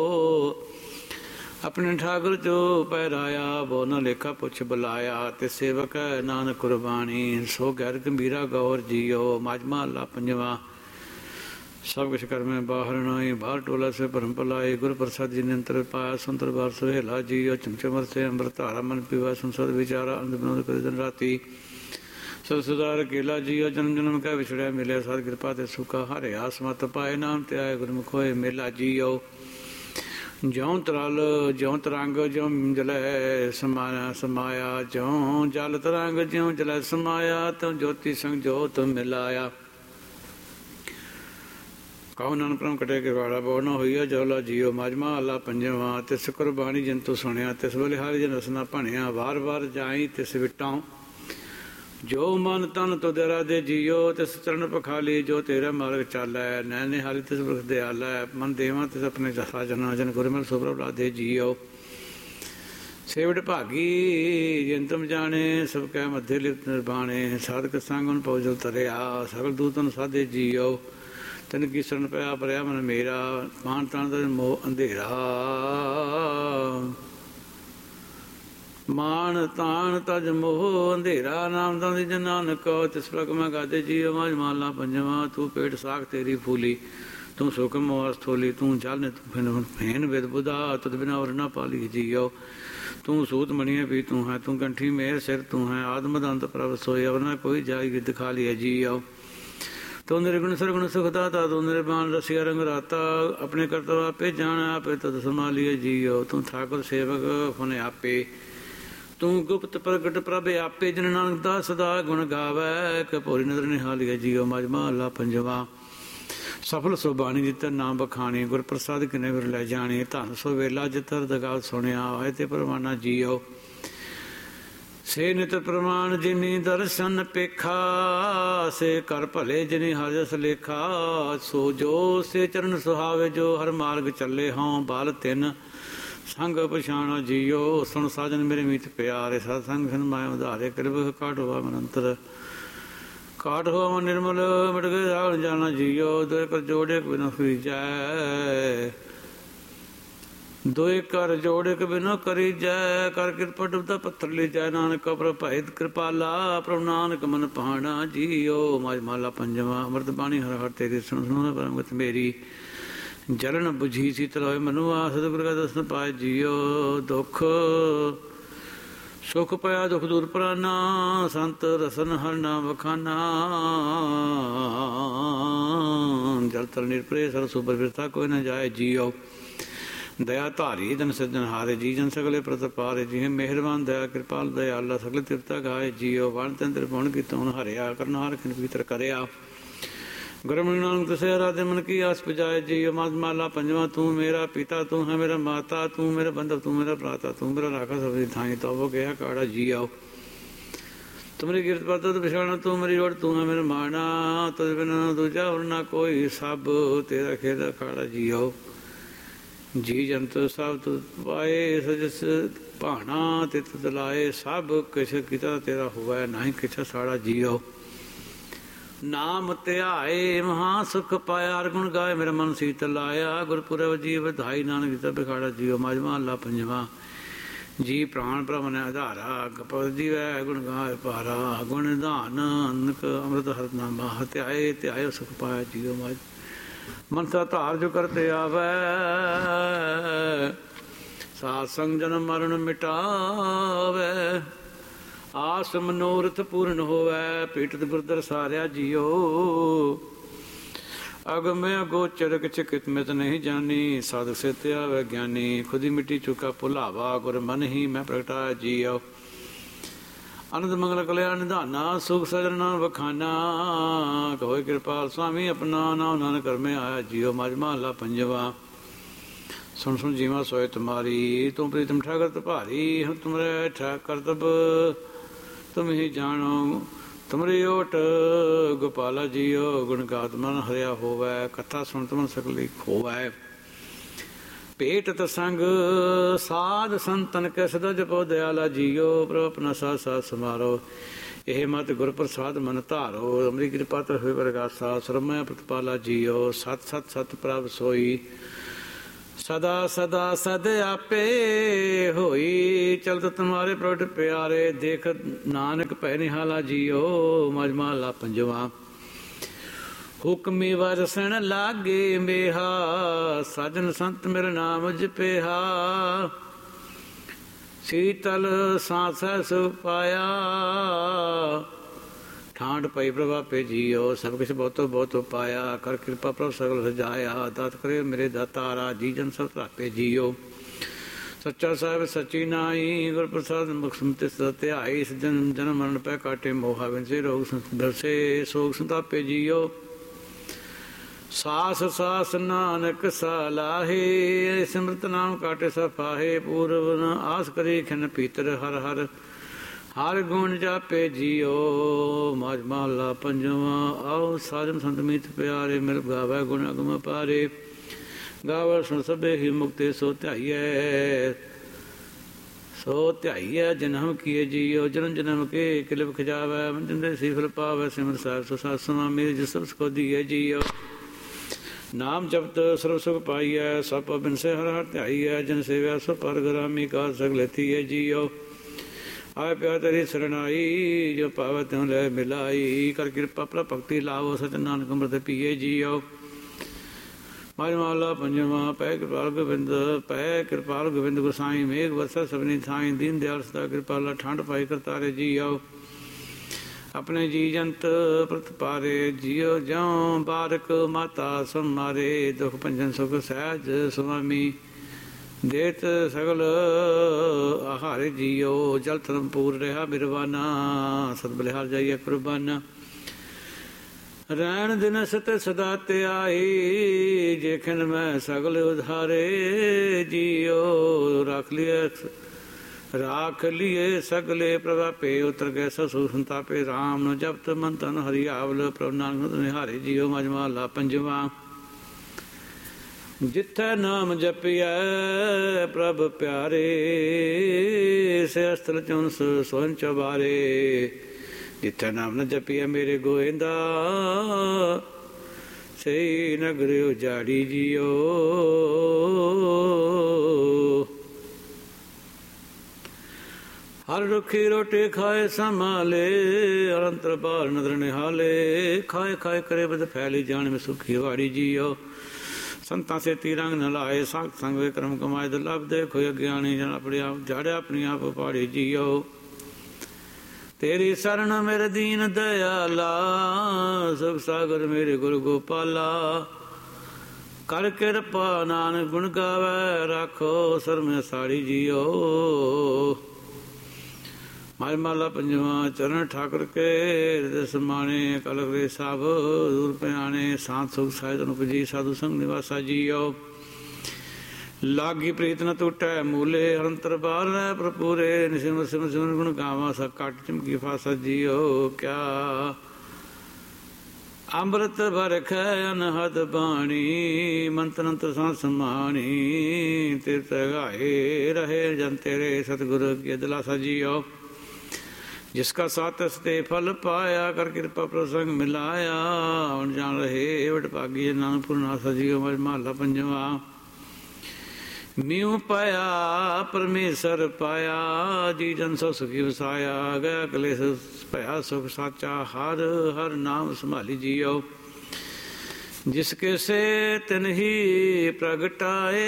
Speaker 1: ਆਪਣੇ ਠਾਕੁਰ ਜੋ ਪਹਿਰਾਇਆ। ਬੋ ਨ ਲੇਖਾ ਪੁੱਛ ਬੁਲਾਇਆ, ਤੇ ਸੇਵਕ ਹੈ ਨਾਨਕ ਕੁਰਬਾਨੀ। ਸੋ ਗੈਰ ਗੰਭੀਰਾ ਗੌਰ ਜੀਓ, ਮਾਝਮਾ ਅੱਲਾ ਪੰਜਵਾ। ਸਭ ਕੁਛ ਕਰਮੈ ਬਾਹਰ ਨਾਈ, ਬਾਹਰ ਟੋਲਾ ਸੇ ਭਰਮ ਭਲਾਏ। ਗੁਰ ਪ੍ਰਸਾਦ ਜੀ ਨੇ ਅੰਤਰ ਪਾਇਆ, ਸੰਤਰ ਬਾਰ ਸੁਹੇਲਾ ਜੀਓ। ਚਮਚਮਰ ਸੇ ਅੰਮ੍ਰਿਤ ਧਾਰਾ ਮਨ ਪੀਵਾ, ਸੰਸਦ ਵਿਚਾਰਾ ਅੰਧ ਬਨੋਦ ਕਰੇ ਦਿਨ ਰਾਤੀ। ਸਭ ਸੁਧਾਰ ਕੇਲਾ ਜੀਓ, ਜਨਮ ਜਨਮ ਕੈ ਵਿਛੜਿਆ ਮਿਲਿਆ। ਸਾਧ ਕਿਰਪਾ ਤੇ ਸੁਖਾ ਹਰਿ ਆਸ ਮਤ ਪਾਏ, ਨਾਮ ਤੇ ਆਏ ਗੁਰਮੁਖ ਹੋਏ ਮੇਲਾ ਜੀਓ। ਜਿਉ ਤਰਲ ਜਿਉ ਤਰੰਗ ਜਿਉ ਜਲੈ ਸਮਾਇਆ ਸਮਾਇਆ, ਜਿਉ ਜਲ ਤਰੰਗ ਜਿਉ ਜਲੈ ਸਮਾਇਆ। ਤਿਉ ਜੋਤੀ ਸੰਗ ਜੋਤ ਮਿਲਾਇਆ। ਕਹੋ ਨਾਨਕ ਪ੍ਰਮ ਕਟੇ ਕਿਰਵਾੜਾ, ਬੋ ਨਾ ਹੋਈਆ ਜੋਲਾ ਜੀਓ। ਮਾਝਮਾ ਅੱਲਾ ਪੰਜਵਾ। ਤਿਸ ਕੁਰਬਾਨੀ ਜੰਤੂ ਸੁਣਿਆ, ਤਿਸ ਵੇਲੇ ਹਰਿ ਜਨ ਰਸਨਾ ਭਣਿਆ। ਵਾਰ ਵਾਰ ਜਾਈ ਤਿਸ ਵਿਟਾਂ, ਜੋ ਮਨ ਤਨ ਤੁਧ ਰਾਧੇ ਜੀਓ। ਤਿਸ ਚਰਨ ਪਖਾਲੀ, ਜੋ ਤੇਰਾ ਮਾਰਗ ਚਾਲੈ। ਨੈਣੇ ਹਾਰੀ ਤਿਸ ਬ੍ਰਖ ਦਿਆਲੈ, ਮਨ ਦੇਵਾਂ ਤਿਸ ਆਪਣੇ ਸਾਜਨਾ। ਜਨ ਗੁਰਮਿਲ ਸੁਭਰਭ ਲਾਧੇ ਜੀਓ। ਸੇਵਟ ਭਾਗੀ ਜੰਤਮ ਜਾਣੇ, ਸਭ ਕੈ ਮੱਧੇ ਲਿਪਤ ਨਿਰਬਾਣੇ। ਸਾਧਕ ਸੰਗਨ ਪਉਜਲ ਤਰਿਆ, ਸਗਲ ਦੂਤਨ ਸਾਧੇ ਜੀਓ। ਤਨ ਕੀ ਸ਼ਰਨ ਪਿਆ ਭਰਿਆ ਮਨ ਮੇਰਾ, ਮਾਨ ਤਾਨ ਦਾ ਮੋਹ ਅੰਧੇਰਾ। ਮਾਨ ਤਾਨ ਤਜ ਮੋਹ ਅੰਧੇਰਾ, ਨਾਮ ਦਾ ਦੀ ਨਾਨਕ। ਤਿਸ ਪ੍ਰਕ ਮੈਂ ਗਾਦੇ ਜੀਓ, ਮਾਝਮਾ ਅੱਲਾ ਪੰਜਵਾ। ਤੂੰ ਪੇਟ ਸਾਖ ਤੇਰੀ ਫੂਲੀ, ਤੂੰ ਸੁਖਮ ਵਾਸ ਥੋਲੀ। ਤੂੰ ਜਲ ਨੇ ਤੂੰ ਫੇਨ ਵੇਦ ਬੁਧਾ, ਤੁਧ ਬਿਨਾ ਔਰ ਨਾ ਪਾਲੀ ਜੀਓ। ਤੂੰ ਸੂਤ ਮਣੀਏ ਵੀ ਤੂੰ ਹੈ, ਤੂੰ ਕੰਠੀ ਮੇਰ ਸਿਰ ਤੂੰ ਹੈ। ਆਦਮ ਦੰਤ ਪ੍ਰਭ ਸੋਇ, ਅਵਰ ਕੋਈ ਜਾਈ ਦਿਖਾ ਲਿਆ ਜੀਓ। ਤੂੰ ਨਿਰਗੁਣ ਸਰਗੁਣ ਸੁਖ ਦਾਤਾ, ਤੂੰ ਨਿਰਬਾਨ ਰਸਿਆ ਰੰਗ ਰਾਤਾ। ਆਪਣੇ ਕਰਤਵ ਆਪੇ ਜਾਣ, ਆਪੇ ਤਦ ਸੰਭਾਲੀਏ ਜੀਓ। ਤੂੰ ਠਾਕੁਰ ਸੇਵਕ ਫੁਨ ਆਪੇ, ਤੂੰ ਗੁਪਤ ਪ੍ਰਗਟ ਪ੍ਰਭ ਆਪੇ। ਜਨ ਨਾਨਕ ਦਾ ਸਦਾ ਗੁਣ ਗਾਵੈ, ਕਪੂਰੀ ਨਦਰ ਨਿਹਾਲੀਏ ਜੀਓ। ਮਾਝਮਾ ਅੱਲਾ ਪੰਜਵਾ। ਸਫਲ ਸੋ ਬਾਣੀ ਜਿਤਰ ਨਾਮ ਬਖਾਣੀ, ਗੁਰ ਪ੍ਰਸਾਦ ਕਿਨੇ ਵਿਰ ਲੈ ਜਾਣੀ। ਧਨ ਸੋ ਵੇਲਾ ਜਿਤਰ ਦਗਾਲ ਸੁਣਿਆ, ਹੋਏ ਤੇ ਪਰਵਾਨਾ ਜੀਓ। ਸੇ ਨਿਤ ਪ੍ਰਮਾਣ ਜਿਨੀ ਦਰਸ਼ਨ ਪੇਖਾ, ਸੇ ਕਰ ਭਲੇ ਜਿਨੀ ਹਰਿ ਜਸ ਲੇਖਾ। ਸੋ ਜੋ ਸੇ ਚਰਨ ਸੁਹਾਵੇ, ਜੋ ਹਰ ਮਾਰਗ ਚੱਲੇ ਹੋਂ। ਬਾਲ ਤਿੰਨ ਸੰਗ ਪਛਾਣਾ ਜੀਓ, ਸੁਣ ਸਾਜਨ ਮੇਰੇ ਮੀਤ ਪਿਆਰੇ। ਸਤ ਸੰਗ ਸੰਗ ਮਾਇਆ ਉਧਾਰੇ, ਕਿਰਬ ਕਾਟ ਹੋਆ ਮਨ ਅੰਤਰ। ਕਾਟ ਹੋਆ ਮਨ ਨਿਰਮਲ, ਮਿਟ ਗਏ ਰਾਵਣ ਜਾਣਾ ਜੀਓ। ਦੋਇ ਕਰ ਜੋੜੇ ਬਿਨ ਹੋਈ ਜੈ, ਦੋਇ ਕਰ ਜੋੜੇ ਕੇ ਬਿਨੋ ਕਰੀ ਜੈ। ਕਰ ਕਿਰਪਾ ਡੁਬਦਾ ਪੱਥਰ ਲੈ ਜੈ, ਨਾਨਕ ਪ੍ਰਭ ਭਾਇ ਕਿਰਪਾਲਾ। ਪ੍ਰਭ ਨਾਨਕ ਮਨ ਭਾਣਾ ਜੀਓ। ਮਾਝਮਾ ਅੱਲਾ ਪੰਜਵਾ। ਅੰਮ੍ਰਿਤ ਬਾਣੀ ਹਰ ਹਰ ਤੇਰੀ ਸੁਣ ਸੁਣ ਪਰਮਗਤ ਮੇਰੀ। ਜਲਨ ਬੁਝੀ ਸੀ ਤਲੋਏ ਮਨੁਆ, ਸਤਿਗੁਰ ਕਾ ਦਰਸ਼ਨ ਪਾਏ ਜੀਓ। ਦੁੱਖ ਸੁਖ ਪਿਆ ਦੁਖ ਦੂਰ ਪ੍ਰਾਨਾ, ਸੰਤ ਰਸਨ ਹਰ ਨਾਮ ਵਖਾਨਾ। ਜਲ ਤਲ ਨਿਰਪਰੇ ਸਰ ਸੁਬਰ ਬਿਰਤਾ, ਕੋਈ ਨਾ ਜਾਏ ਜੀਓ। ਦਇਆ ਧਾਰੀ ਜਨ ਸਿਰਜਨ ਹਾਰੇ, ਜੀ ਜਨ ਸਗਲੇ ਪ੍ਰਤਪਾਰੇ। ਜੀ ਮਿਹਰਬਾਨ ਦਇਆ ਕਿਰਪਾਲ ਦਇਆਲਾ, ਸਗਲੇ ਤ੍ਰਿਪਤਾ ਗਾਏ ਜੀਓ। ਵਣ ਤੰਦਰ ਪੁਣ ਕੀਤਾ ਹੁਣ ਹਰਿਆ, ਕਰਨਾਰ ਖਿਨ ਪੀਤਰ ਕਰਿਆ। ਗੁਰਮੁਖ ਨਾਨਕ ਤਸੇ ਰਾਧੇ ਮਨ ਕੀ ਆਸ ਪੁਜਾਏ ਜੀਓ। ਮਾਝਮਾ ਅੱਲਾ ਪੰਜਵਾ। ਤੂੰ ਮੇਰਾ ਪਿਤਾ, ਤੂੰ ਹੈ ਮੇਰਾ ਮਾਤਾ। ਤੂੰ ਮੇਰਾ ਬੰਧਵ, ਤੂੰ ਮੇਰਾ ਭਰਾਤਾ। ਤੂੰ ਮੇਰਾ ਰਾਖਾ ਸਬਦੀ ਥਾਈ, ਤੋਬੋ ਗਿਆ ਕਾੜਾ ਜੀਓ। ਤੁਮਰੀ ਕਿਰਤ ਪਰਤ ਪਛਾਣਾ, ਤੂੰ ਮੇਰੀ ਰੋੜ, ਤੂੰ ਹੈ ਮੇਰਾ ਮਾਣਾ। ਤੁਝ ਬਿਨਾ ਦੂਜਾ ਹੋਰ ਨਾ ਕੋਈ, ਸਭ ਤੇਰਾ ਖੇਦਾ ਕਾੜਾ ਜੀਓ। ਜੀ ਜੰਤ ਸਭ ਤੁ ਪਾਏ, ਸਜਸ ਭਾਣਾ ਤੇ ਤੁਧ ਲਾਏ। ਸਭ ਕਿਛ ਕੀਤਾ ਤੇਰਾ ਹੋਵੈ, ਨਾਹੀ ਕਿਛ ਸਾੜਾ ਜੀਓ। ਨਾਮ ਧਿਆਏ ਮਹਾ ਸੁਖ ਪਾਇਆ, ਹਰ ਗੁਣ ਗਾਏ ਮੇਰਾ ਮਨ ਸੀਤ ਲਾਇਆ। ਗੁਰਪੁਰਬ ਜੀ ਵਧਾਈ, ਨਾਨਕ ਦਿੱਤਾ ਬਿਖਾੜਾ ਜੀਓ। ਮਾਝਮਾ ਅੱਲਾ ਪੰਜਵਾ। ਜੀ ਪ੍ਰਾਣ ਪ੍ਰਭ ਨੇ ਆਧਾਰਾ, ਗਪਤ ਜੀਵੈ ਗੁਣ ਗਾਏ ਪਾਰਾ। ਗੁਣ ਨਿਧਾਨ ਅਨਕ ਅੰਮ੍ਰਿਤ ਹਰ ਨਾਮਾ, ਧਿਆਏ ਧਿਆਏ ਸੁਖ ਪਾਇਆ ਜੀਓ। ਮਾਝ ਮਨਸਾ ਧਾਰ ਜੋ ਕਰਤੇ ਆਵੈ, ਸਾਧ ਸੰਗ ਜਨਮ ਮਰਨ ਮਿਟਾਵੈ। ਆਸ ਮਨੋਰਥ ਪੂਰਨ ਹੋਵੈ, ਪੀਟਤ ਗੁਰਦਰ ਸਾਰਿਆ ਜੀਓ। ਅਗਮ ਅਗੋਚਰ ਕਿਛ ਕਿਤਮਿਤ ਨਹੀਂ ਜਾਨੀ, ਸਾਧਕ ਸੇ ਧਿਆਵੈ ਗਿਆਨੀ। ਖੁਦੀ ਮਿੱਟੀ ਚੁਕਾ ਭੁਲਾਵਾ, ਗੁਰ ਮਨ ਹੀ ਮੈਂ ਪ੍ਰਗਟਾਇਆ ਜੀਓ। ਅਨੰਦ ਮੰਗਲ ਕਲਿਆਣ ਨਿਧਾਨਾ, ਸੁਖ ਸਜਣਾ ਵਖਾਨਾ। ਕਹੋਇ ਕਿਰਪਾਲ ਸੁਆਮੀ ਆਪਣਾ, ਨਾਮ ਨਾਨਕ ਕਰਮੇ ਆਇਆ ਜੀਓ। ਮਾਝਮਾ ਅੱਲਾ ਪੰਜਵਾ। ਸੁਣ ਸੁਣ ਜੀਵਾ ਸੋਏ ਤੁਮਾਰੀ, ਤੂੰ ਪ੍ਰੀਤਮ ਠਾਕਰ ਭਾਰੀ। ਹੁਣ ਤੁਮਰੇ ਠਾਕ ਕਰਤਬ ਤੁਮ ਹੀ ਜਾਣੋ। ਤੁਮਰੀ ਓਟ ਗੋਪਾਲਾ ਜੀਓ। ਗੁਣ ਗਾਤ ਮਨ ਹਰਿਆ ਹੋਵੈ, ਕਥਾ ਸੁਣ ਤੁਮਨ ਸਕਲੀ ਖੋਵੈ। ਭੇਟਤ ਸੰਗ ਸਾਧ ਸੰਤਨ ਕੈ ਸਦਾ ਜਪੋ ਦਿਆਲਾ ਜੀਓ। ਪ੍ਰਭ ਆਪਣਾ ਸਾਥ ਸਾਥ ਸਮਾਰੋ, ਇਹ ਮਤ ਗੁਰ ਪ੍ਰਸਾਦ ਮਨ ਧਾਰੋ। ਅਮਰੀ ਕਿਰਪਾ ਤਰ ਹੋਏ ਵਰਗਾਸਾ, ਸਰਮੈ ਪ੍ਰਤਪਾਲਾ ਜੀਓ। ਸਤ ਸਤ ਸਤ ਪ੍ਰਭ ਸੋਈ, ਸਦਾ ਸਦਾ ਸਦ ਆਪੇ ਹੋਈ। ਚਲਤ ਤੁਮਾਰੇ ਪ੍ਰਗਟ ਪਿਆਰੇ, ਦੇਖ ਨਾਨਕ ਭੈ ਨਿਹਾਲਾ ਜੀਓ। ਮਝ ਮਹਲਾ ਪੰਜਵਾ। ਹੁਕਮੀ ਵਰਸਣ ਲਾਗੇ ਮੇਹਾ, ਸਾਜਨ ਸੰਤ ਮੇਰਾ ਨਾਮ ਜਪਿਆ। ਸੀਤਲ ਸਾਸੈ ਸੁਖ ਪਾਇਆ, ਠਾਂਡ ਪਈ ਪ੍ਰਭਾਪੇ ਜੀਓ। ਸਭ ਕੁਛ ਬਹੁਤੋ ਬਹੁਤੋ ਪਾਇਆ, ਕਰ ਕਿਰਪਾ ਪ੍ਰਭ ਸਗਲ ਸਜਾਇਆ। ਦਾਤ ਕਰੇ ਮੇਰੇ ਦਾਤਾਰਾ, ਜੀ ਜਨ ਸਭ ਧਾਪੇ ਜੀਓ। ਸੱਚਾ ਸਾਹਿਬ ਸੱਚੀ ਨਾਈ, ਗੁਰ ਪ੍ਰਸਾਦ ਮੁਖ ਸਮਤਿ ਸਦਾ ਧਿਆਈ। ਇਸ ਜਨਮ ਜਨਮ ਮਰਨ ਪੈ ਕਾਟੇ ਮੋਹਾ, ਵਿਨਸੇ ਰੋਗ ਦਰਸੇ ਸੋਗ ਸੰਤਾਪੇ ਜੀਓ। ਸਾਸ ਸਾਸ ਨਾਨਕ ਸਲਾਹੇ, ਸਿਮਰਤ ਨਾਮ ਕਾਟੇ ਸਫਾਹੇ। ਪੂਰਵ ਨ ਆਸ ਕਰੀ ਖਿਨ ਪੀਤਰ, ਹਰ ਹਰ ਹਰ ਗੁਣ ਜਾਪੇ ਜੀਓ। ਮਝ ਮਹਲਾ ਪੰਜਵਾ। ਆਓ ਸਾਜਨ ਸੰਤ ਮੀਤ ਪਿਆਰੇ, ਮਿਲ ਗਾਵੇ ਗੁਣ ਅਗਮ ਪਾਰੇ। ਗਾਵ ਸੁਣ ਸਭੇ ਹੀ ਮੁਕਤੇ, ਸੋ ਧਿਆਈਐ ਸੋ ਧਿਆਈਐ ਜਨਮ ਕੀਏ ਜੀਓ। ਜਨਮ ਜਨਮ ਕੇ ਕਿਲਬ ਖਜਾਵੈ, ਮੰਜਨ ਸੀ ਫਲ ਪਾਵੈ। ਸਿਮਰ ਸਾਹਿਬ ਸੋ ਸਾਸ ਸਮਾਮੀ, ਜਿਸ ਸਭ ਕੋ ਦੀਏ ਜੀਓ। ਨਾਮ ਜਪਤ ਸਰਬ ਸੁਖ ਪਾਈਐ, ਸਭ ਬਿਨਸੇ ਹਰ ਹਰ ਧਿਆਈਐ। ਜਨ ਸੇਵਿਆ ਸੋ ਪਰ ਗਰਾਮੀ, ਕਾਰ ਸਗਲੇ ਥੀਏ ਜੀਓ। ਆਏ ਪਿਆ ਤੇਰੀ ਸਰਣਾਈ, ਜੋ ਪਾਵੈ ਤਿਉ ਲੈ ਮਿਲਾਈ। ਕਰ ਕਿਰਪਾ ਪ੍ਰਭ ਭਗਤੀ ਲਾਵੋ, ਸਚ ਨਾਨਕ ਅੰਮ੍ਰਿਤ ਪੀਏ ਜੀਓ। ਮਝ ਮਹਲਾ ਪੰਜਵਾ। ਪੈ ਕਿਰਪਾਲ ਗੋਬਿੰਦ ਪੈ ਕਿਰਪਾਲ ਗੋਬਿੰਦ ਗੁਸਾਈ, ਮੇਘ ਵਰਸਾ ਸਭਨੀ ਥਾਈ। ਦੀਨ ਦਿਆਲ ਸਦਾ ਕਿਰਪਾਲਾ, ਠੰਡ ਪਾਈ ਕਰਤਾਰੇ ਜੀਓ। ਆਪਣੇ ਜੀ ਜੰਤ ਪ੍ਰਤਪਾਰੇ ਜੀਓ। ਜਿਉ ਬਾਰਕ ਮਾਤਾ ਸਮਾਰੇ, ਦੁਖ ਭੰਜਨ ਸੁਖ ਸਹਿਜ ਸੁਆਮੀ। ਦੇਤ ਸਗਲ ਆਹਾਰੇ ਜੀਓ। ਜਲ ਧਰਮ ਪੂਰ ਰਿਹਾ ਬਿਰਵਾਨਾ, ਸਤ ਬਲਿਹਾਰ ਜਾਈਏ ਕੁਰਬਾਨਾ। ਰਹਿਣ ਦਿਨ ਸਤ ਸਦਾ ਧਿਆਈ, ਜੇਖਨ ਮੈਂ ਸਗਲ ਉਧਾਰੇ ਜੀਓ। ਰੱਖ ਲਿਆ ਰਾਖ ਲਿਏ ਸਗਲੇ ਪ੍ਰਭਾਪੇ, ਉਤਰ ਗਏ ਸਸੁਰ ਸੰਤਾਪੇ। ਰਾਮ ਨੂੰ ਜਪਤ ਮਨ ਤਨ ਹਰਿ ਆਵਲ, ਪ੍ਰਭ ਨਾਨਕ ਨਿਹਾਰੇ ਜੀਓ। ਮਝ ਮਹਲਾ ਪੰਜਵਾ। ਜਿੱਥੈ ਨਾਮ ਜਪਿਐ ਪ੍ਰਭ ਪਿਆਰੇ, ਸੇ ਅਸਤਲ ਚੁਨ ਸੋਹਨ ਚਬਾਰੇ। ਜਿੱਥੈ ਨਾਮ ਨ ਜਪਿਐ ਮੇਰੇ ਗੋਇੰਦਾ, ਸੇ ਨਗਰ ਉਜਾੜੀ ਜੀਓ। ਹਰ ਰੁੱਖੀ ਰੋਟੀ ਖਾਏ ਸੰਭਾਲੇ, ਅਰੰਤਰ ਬਾਰ ਨਦਰ ਨਿਹਾਲੇ। ਖਾਏ ਖਾਏ ਕਰੇ ਬਦ ਫੈਲੀ, ਜਾਣ ਮੈਂ ਸੁਖੀ ਵਾੜੀ ਜੀਓ। ਸੰਤਾਂ ਸੇਤੀ ਰੰਗ ਨ ਲਾਏ, ਸਾਖ ਸੰਗ ਵੇ ਕਰਮ ਕਮਾਏ। ਦੁਰਲਭ ਦੇਖੋ ਅਗਿਆਨੀ, ਜਨ ਆਪਣੇ ਆਪ ਝਾੜਿਆ ਆਪਣੀ ਆਪ ਪਾੜੀ ਜੀਓ। ਤੇਰੀ ਸਰਣ ਮੇਰੇ ਦੀਨ ਦਇਆਲਾ, ਸੁਖ ਸਾਗਰ ਮੇਰੇ ਗੁਰ ਗੋਪਾਲਾ। ਕਰ ਕਿਰਪਾ ਨਾਨਕ ਗੁਣ ਗਾਵੇ, ਰਾਖੋ ਸਰਮੇ ਸਾੜੀ ਜੀਓ। ਮਝ ਮਹਲਾ ਪੰਜਵਾ। ਚਰਨ ਠਾਕੁਰ ਕੇ ਹਿਰਦੈ ਸਮਾਣੇ, ਕਲਕ ਰੇ ਸਭ ਦੂਰ ਭਿਆਣੇ। ਸਾਤ ਸੁਖ ਸਾਹਿਤ ਉਪਜੀ, ਸਾਧੂ ਸੰਗ ਨਿਵਾਸਾ ਜੀਓ। ਲਾਗੀ ਪ੍ਰੀਤ ਨ ਟੁੱਟੈ ਮੂਲੇ, ਅਰੰਤਰ ਬਾਰ ਰਹਿ ਪ੍ਰਪੂਰੇ। ਨਿਸਿਮਰ ਸਿਮਰ ਸਿਮਰ ਗੁਣ ਗਾਵਾਂ, ਸਭ ਕੱਟ ਚਮਕੀ ਫਾਸਾ ਜੀਓ। ਕਿਆ ਅੰਮ੍ਰਿਤ ਬਰਖੈ ਅਨਹਦ ਬਾਣੀ, ਮੰਤਰ ਅੰਤਰ ਸਾਂ ਸਮਾਣੀ। ਤੀਰਥ ਗਾਏ ਰਹੇ ਜਨ ਤੇਰੇ, ਸਤਿਗੁਰ ਕੀ ਦਿਲਾਸਾ ਜੀਓ। ਜਿਸਕਾ ਸਾਤਸ ਤੇ ਫਲ ਪਾਇਆ, ਕਰ ਕਿਰਪਾ ਪ੍ਰਸੰਗ ਮਿਲਾਇਆ। ਹੁਣ ਜਾਣ ਰਹੇ ਵਡ ਭਾਗੀ, ਨਾਨਕਪੁਰ ਨਾਸਾ ਜੀਓ। ਮਝ ਮਹਲਾ ਪੰਜਵਾ। ਮਿਉ ਪਾਇਆ ਪਰਮੇਸ਼ਰ ਪਾਇਆ, ਜੀ ਜਨ ਸੋ ਸੁਖੀ ਵਸਾਇਆ। ਗਿਆ ਕਲੇਸ਼ ਭਇਆ ਸੁਖ ਸਾਚਾ, ਹਰ ਹਰ ਨਾਮ ਸੰਭਾਲੀ ਜੀਓ। ਜਿਸ ਕੇ ਸੇ ਤਿਨ ਹੀ ਪ੍ਰਗਟਾਏ,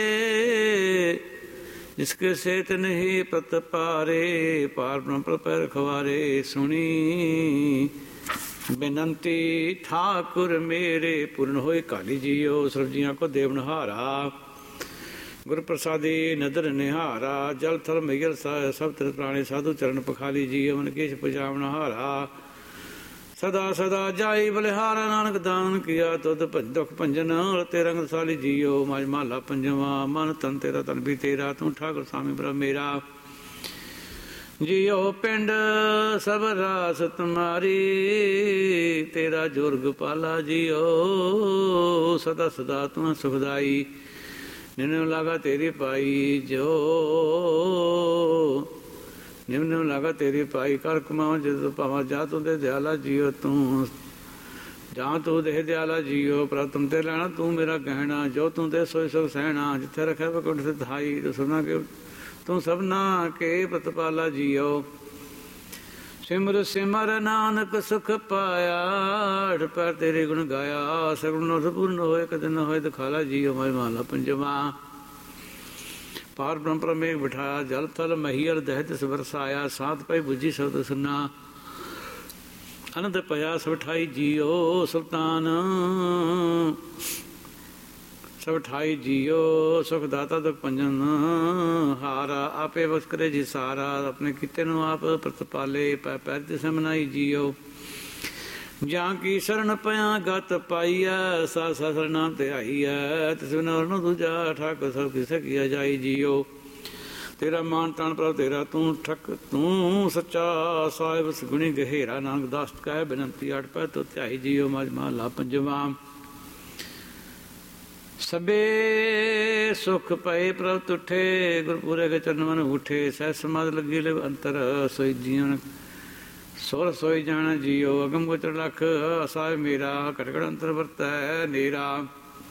Speaker 1: ਜਿਸਕੇ ਸੇ ਤਿਨ ਹੀ ਪ੍ਰਤਪਾਰੇ। ਪਾਰ ਬ੍ਰਹਮ ਪ੍ਰਪੈ ਰਖਵਾਰੇ, ਸੁਣੀ ਬੇਨੰਤੀ ਠਾਕੁਰ ਮੇਰੇ। ਪੂਰਨ ਹੋਏ ਕਾਲੀ ਜੀਓ। ਸਰਬਜੀਆਂ ਕੋ ਦੇਵਨਹਾਰਾ, ਗੁਰ ਪ੍ਰਸਾਦੀ ਨਦਰ ਨਿਹਾਰਾ। ਜਲ ਥਲ ਮਈਲ ਸਭ ਤਰ ਪ੍ਰਾਣੇ, ਸਾਧੂ ਚਰਨ ਪਖਾਲੀ ਜੀਓ। ਮਨ ਕੇਸ਼ ਪਜਾਵਨ ਹਾਰਾ, ਸਦਾ ਸਦਾ ਜਾਈ ਬਲਿਹਾਰਾ। ਨਾਨਕ ਦਾਨ ਕੀਆ ਤੁਧ ਦੁਖ ਭੰਜਨ, ਰਤੇ ਰੰਗ ਸਾਲੀ ਜੀਓ। ਮਝ ਮਹਲਾ ਪੰਜਵਾ। ਮਨ ਤਨ ਤੇਰਾ ਤਨ ਵੀ ਤੇਰਾ, ਤੂੰ ਠਾਕੁਰ ਸਾਮੀ ਪ੍ਰਭ ਮੇਰਾ ਜੀਓ। ਪਿੰਡ ਸਭ ਰਾਸ ਤੁਮਾਰੀ, ਤੇਰਾ ਜੋਰ ਗੋਪਾਲਾ ਜੀਓ। ਸਦਾ ਸਦਾ ਤੂੰ ਸੁਖਦਾਈ, ਨਿਮ ਨਿਮ ਲਾਗਾ ਤੇਰੀ ਪਾਈ ਜੋ ਨਿਮ ਨਿਮ ਲਾਗਾ ਤੇਰੀ ਪਾਈ ਕਰ ਕਮਾਵਾਂ ਜਦੋਂ ਭਾਵਾਂ ਜਾ ਤੂੰ ਦੇ ਦਿਆਲਾ ਜੀਓ ਤੂੰ ਜਾਂ ਤੂੰ ਦੇਹ ਦਿਆਲਾ ਜੀਓ ਪ੍ਰਤਮ ਤੇ ਲੈਣਾ ਤੂੰ ਮੇਰਾ ਕਹਿਣਾ ਜੋ ਤੂੰ ਦੇ ਸੋਈ ਸੋ ਸਹਿਣਾ ਜਿੱਥੇ ਰੱਖਿਆ ਵਕੁੰਠ ਤੇ ਥਾਈ ਤੂੰ ਸੁਣਾ ਕੇ ਤੂੰ ਸਭਨਾ ਕੇ ਪ੍ਰਤਪਾਲਾ ਜੀਓ ਸਿਮਰ ਸਿਮਰ ਨਾਨਕ ਸੁਖ ਪਾਇਆ ਅਠ ਪੈਰ ਤੇਰੇ ਗੁਣ ਗਾਇਆ ਸਗੁਣ ਸਪੂਰਨ ਹੋਏ ਕਦੇ ਨਾ ਹੋਏ ਦਿਖਾਲਾ ਜੀਓ ਮੈਂ ਮਾਲਾ ਪੰਜਵਾ ਪਾਰ ਬ੍ਰਹਮ ਪਰਮੇਕ ਬਿਠਾਇਆ ਜਲ ਥਲ ਮਹੀਰ ਦਹਿ ਤਿਸ ਵਰਸਾਇਆ ਸਾਧ ਪਈ ਬੁੱਝੀ ਸ਼ਬਦ ਸੁਨਾ ਅਨੰਦ ਪਿਆ ਸਭ ਠਾਈ ਜੀਓ ਸੁਲਤਾਨ ਸਭ ਠਾਈ ਜੀਓ ਸੁਖ ਦਾਤਾ ਦੁਖ ਭੰਜਨ ਹਾਰਾ ਆਪੇ ਬਖਸ਼ ਕਰੇ ਜੀ ਸਾਰਾ ਆਪਣੇ ਕੀਤੇ ਨੂੰ ਆਪ ਪ੍ਰਤਪਾਲੇ ਪੈ ਪੈਰ ਤੇ ਸਮਨਾਈ ਜੀਓ ਜਾਂ ਕੀ ਸ਼ਰਨ ਪਿਆ ਗਤ ਪਾਈਐ ਸਾ ਸਾ ਸਰਨਾਮ ਤੇ ਆਈਐ ਤਿਸ ਬਿਨਾਂ ਨੂੰ ਦੂਜਾ ਠਾਕ ਸਭ ਕਿਸ ਕੀਆ ਜਾਈ ਜੀਓ ਤੇਰਾ ਮਾਨ ਤਾਨ ਪ੍ਰਭ ਤੇਰਾ ਤੂੰ ਠਕ ਤੂੰ ਸੱਚਾ ਸਾਹਿਬ ਸਗੁਣੀ ਗਹਿਰਾ ਨਾਨਕ ਦਾਸ ਕਹਿ ਬੇਨਤੀ ਅਟ ਪੈ ਤੋ ਧਿਆਈ ਜੀਓ ਮਜ ਮਹਲਾ ਪੰਜਵਾ ਸਭੇ ਸੁਖ ਪਏ ਪ੍ਰਭ ਤੁਠੇ ਗੁਰਪੂਰੇ ਕੇ ਚਰਨ ਮਨ ਉਠੇ ਸਹਿ ਸਮਾਧ ਲੱਗੀ ਲੈ ਅੰਤਰ ਸੋਈ ਜੀਵਨ ਸੋਰ ਸੋਈ ਜਾਣ ਜੀਓ ਅਗਮ ਗੋਚਰ ਲਖ ਅਸਾਇ ਮੇਰਾ ਕਟਕੜ ਅੰਤਰ ਵਰਤੈ ਨੇਰਾ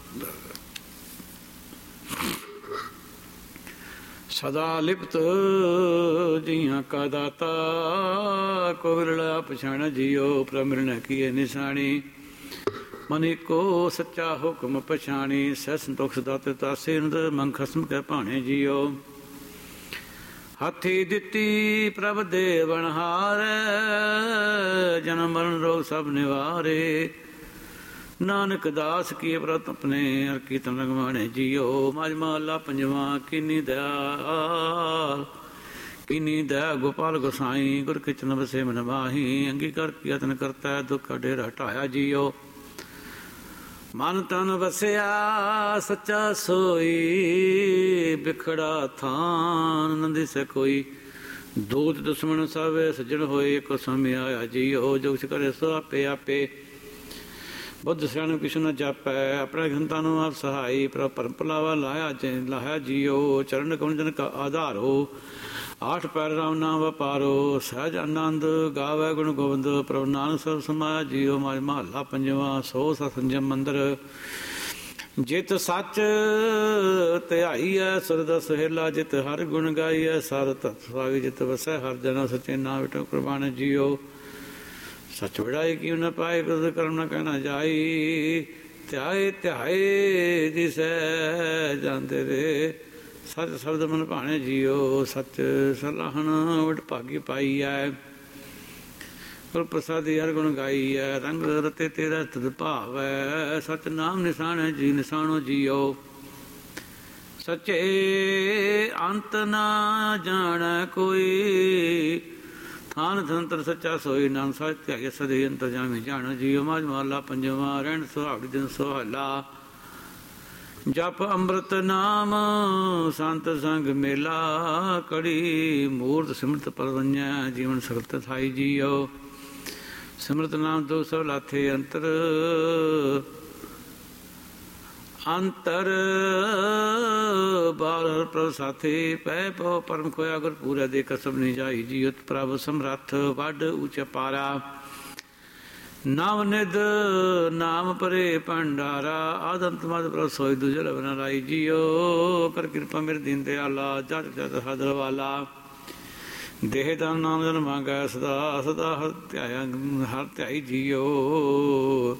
Speaker 1: ਸਦਾ ਲਿਪਤ ਜੀਆਂ ਕਾ ਦਾਤਾ ਕੋ ਵਿਰਲਾ ਪਛਾਣ ਜੀਓ ਪ੍ਰਮਿਰਨ ਕੀਏ ਨਿਸ਼ਾਨੀ ਮਨ ਕੋ ਸੱਚਾ ਹੁਕਮ ਪਛਾਣੀ ਸਹਿ ਸੰਤੋਖ ਸਦਾ ਤੇ ਤਾਸੇ ਨਦ ਮਨ ਖਸਮ ਕੈ ਭਾਣੇ ਜੀਓ ਹਾਥੀ ਦਿੱਤੀ ਪ੍ਰਭ ਦੇ ਵਣਹਾਰ ਜਨਮ ਮਰਨ ਰੋਗ ਸਭ ਨਿਵਾਰੇ ਨਾਨਕ ਦਾਸ ਕੀ ਪ੍ਰਤ ਆਪਣੇ ਹਰ ਕੀਰਤਨ ਲਗਵਾਣੇ ਜੀਓ ਮਜ ਮਹਲਾ ਪੰਜਵਾ ਕਿਨੀ ਦਇਆ ਕਿਨੀ ਦਇਆ ਗੋਪਾਲ ਗੋਸਾਈ ਗੁਰ ਕਿਚਨ ਵਸੇ ਮਨ ਮਾਹੀ ਅੰਗੀਕਾਰ ਕੀਰਤਨ ਕਰਤਾ ਦੁੱਖ ਡੇਰਾ ਹਟਾਇਆ ਜੀਓ ਮਨ ਤਨ ਵਸਿਆ ਸੱਚਾ ਸੋਈ ਬਿਖੜਾ ਥਾਨ ਨੰਦੀ ਸੇ ਕੋਈ ਦੂਤ ਦੁਸ਼ਮਣ ਸਭ ਸੱਜਣ ਹੋਏ ਕੋ ਸਮਿ ਆਇਆ ਜੀਓ ਜੋ ਕੁਛ ਕਰੇ ਸੋ ਆਪੇ ਆਪੇ ਬੁੱਧ ਸਿਆਣ ਕਿਛੁ ਨ ਜਾਪੈ ਆਪਣੇ ਗ੍ਰੰਥਾਂ ਨੂੰ ਆਪ ਸਹਾਈ ਪਰ ਪਰੰਪਲਾਵਾ ਲਾਇਆ ਲਾਇਆ ਜੀਓ ਚਰਨ ਕਮਲ ਜਨ ਕਾ ਆਧਾਰੋ ਆਠ ਪੈਰ ਰਾਮ ਨਾਮ ਵਪਾਰੋ ਸਹਿਜ ਆਨੰਦ ਗਾਵੇ ਗੁਣ ਗੋਬਿੰਦ ਪ੍ਰਭ ਨਾਨਕ ਸਭ ਸਮਾਇਆ ਜੀਓ ਮਜ ਮਹਲਾ ਪੰਜਵਾ ਸੋ ਸਤ ਸੰਜਮ ਮੰਦਰ ਜਿਤ ਸੱਚ ਧਿਆਈਐ ਸੁਰਦ ਸੁਹੇਲਾ ਜਿਤ ਹਰ ਗੁਣ ਗਾਈਐ ਸਾਰ ਤਤ ਸੁਆਗੀ ਜਿਤ ਵਸੈ ਹਰ ਜਨਾ ਸਚੇ ਨਾਮ ਵਿਟੋ ਕੁਰਬਾਨ ਜੀਓ ਸੱਚ ਵਡਾਈ ਕਿਉ ਨ ਪਾਏ ਗੁਰ ਕਰਮ ਨ ਕਹਿਣਾ ਜਾਈ ਧਿਆਏ ਧਿਆਏ ਜਿਸੈ ਜਾਂਦੇ ਰੇ ਸੱਚ ਸ਼ਬਦ ਮਨ ਭਾਣੇ ਜੀਓ ਸੱਚ ਸਲਾਹਣ ਵਡ ਭਾਗੀ ਪਾਈ ਐ ਗੁਰ ਪ੍ਰਸਾਦੀ ਹਰ ਗੁਣ ਗਾਈ ਐ ਰੰਗ ਰਤੇ ਤੇਰਾ ਤਦ ਭਾਵੈ ਸਚ ਨਾਮ ਨਿਸ਼ਾਨ ਜੀ ਨਿਸ਼ਾਨੋ ਜੀਓ ਸੱਚੇ ਅੰਤ ਨਾ ਜਾਣੈ ਕੋਈ ਥਾਨ ਸੰਤਰ ਸੱਚਾ ਸੋਈ ਨਾਮ ਸੱਚ ਧਿਆਏ ਸਦੇ ਅੰਤਰ ਜਾਮੀ ਜਾਣੋ ਜੀਓ ਮਜ ਮਹਲਾ ਪੰਜਵਾ ਰਹਿਣ ਸੁਹਾਵ ਦਿਨ ਸੁਹਾਲਾ ਜਪ ਅੰਮ੍ਰਿਤ ਨਾਮ ਸੰਤ ਸੰਗ ਮੇਲਾ ਕੜੀ ਮੂਰਤ ਸਿਮਰਤ ਪਰਵੰਜੈ ਜੀਵਨ ਸਖਤ ਥਾਈ ਜੀਓ ਸਿਮਰਤ ਨਾਮ ਦੋ ਸਭ ਲਾਥੇ ਅੰਤਰ ਅੰਤਰ ਬਾਰ ਪ੍ਰਭ ਸਾਥੀ ਪੈ ਪੋ ਪਰਮ ਖੋਇਆ ਗੁਰ ਪੂਰਾ ਦੇ ਕਸਮ ਨਹੀਂ ਜਾਈ ਜੀਉਤ ਪ੍ਰਭ ਸਮਰੱਥ ਵੱਡ ਉੱਚ ਪਾਰਾ ਨਾਮ ਨਿਦ ਨਾਮ ਪਰੇ ਭੰਡਾਰਾ ਆਦੰਤ ਮਦ ਪ੍ਰਭ ਸੋਈ ਦੂਜੇ ਲਵਨਾ ਲਾਈ ਜੀਓ ਕਰ ਕਿਰਪਾ ਮੇਰੇ ਦੀਨ ਦਿਆਲਾ ਜਤ ਜਤ ਹਦਰ ਵਾਲਾ ਦੇਹ ਦਾ ਨਾਮ ਜਨ ਮੰਗੈ ਸਦਾ ਸਦਾ ਹਰ ਧਿਆਇਆ ਹਰ ਧਿਆਈ ਜੀਓ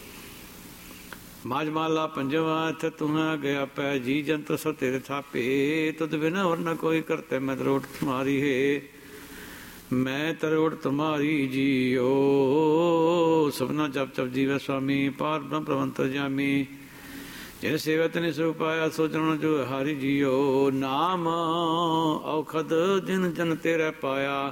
Speaker 1: ਮਾਜ ਮਾਲਾ ਪੰਜਵਾ ਇੱਥੇ ਤੁਹਾਂ ਗਿਆ ਪੈ ਜੀ ਜੰਤ ਸਭ ਤੇਰੇ ਥਾਪੇ ਤੁਧ ਬਿਨਾ ਹੋਰ ਨ ਕੋਈ ਕਰਤੇ ਮੈਂ ਤਰੋਟ ਤੁਮਾਰੀ ਹੈ ਮੈਂ ਤਰੋਟ ਤੁਮਾਰੀ ਜੀਓ ਸਭਨਾ ਜਪ ਜਪ ਜੀਵੈ ਸੁਆਮੀ ਪਾਰ ਬ੍ਰਹਮ ਪ੍ਰਵੰਤ ਜਾਮੀ ਜਿਨ ਸੇਵਾ ਤਨੇ ਸੋ ਪਾਇਆ ਸੋਚਣ ਜੋ ਹਾਰੀ ਜੀਓ ਨਾਮ ਔਖਦ ਜਿਨ ਜਨ ਤੇਰਾ ਪਾਇਆ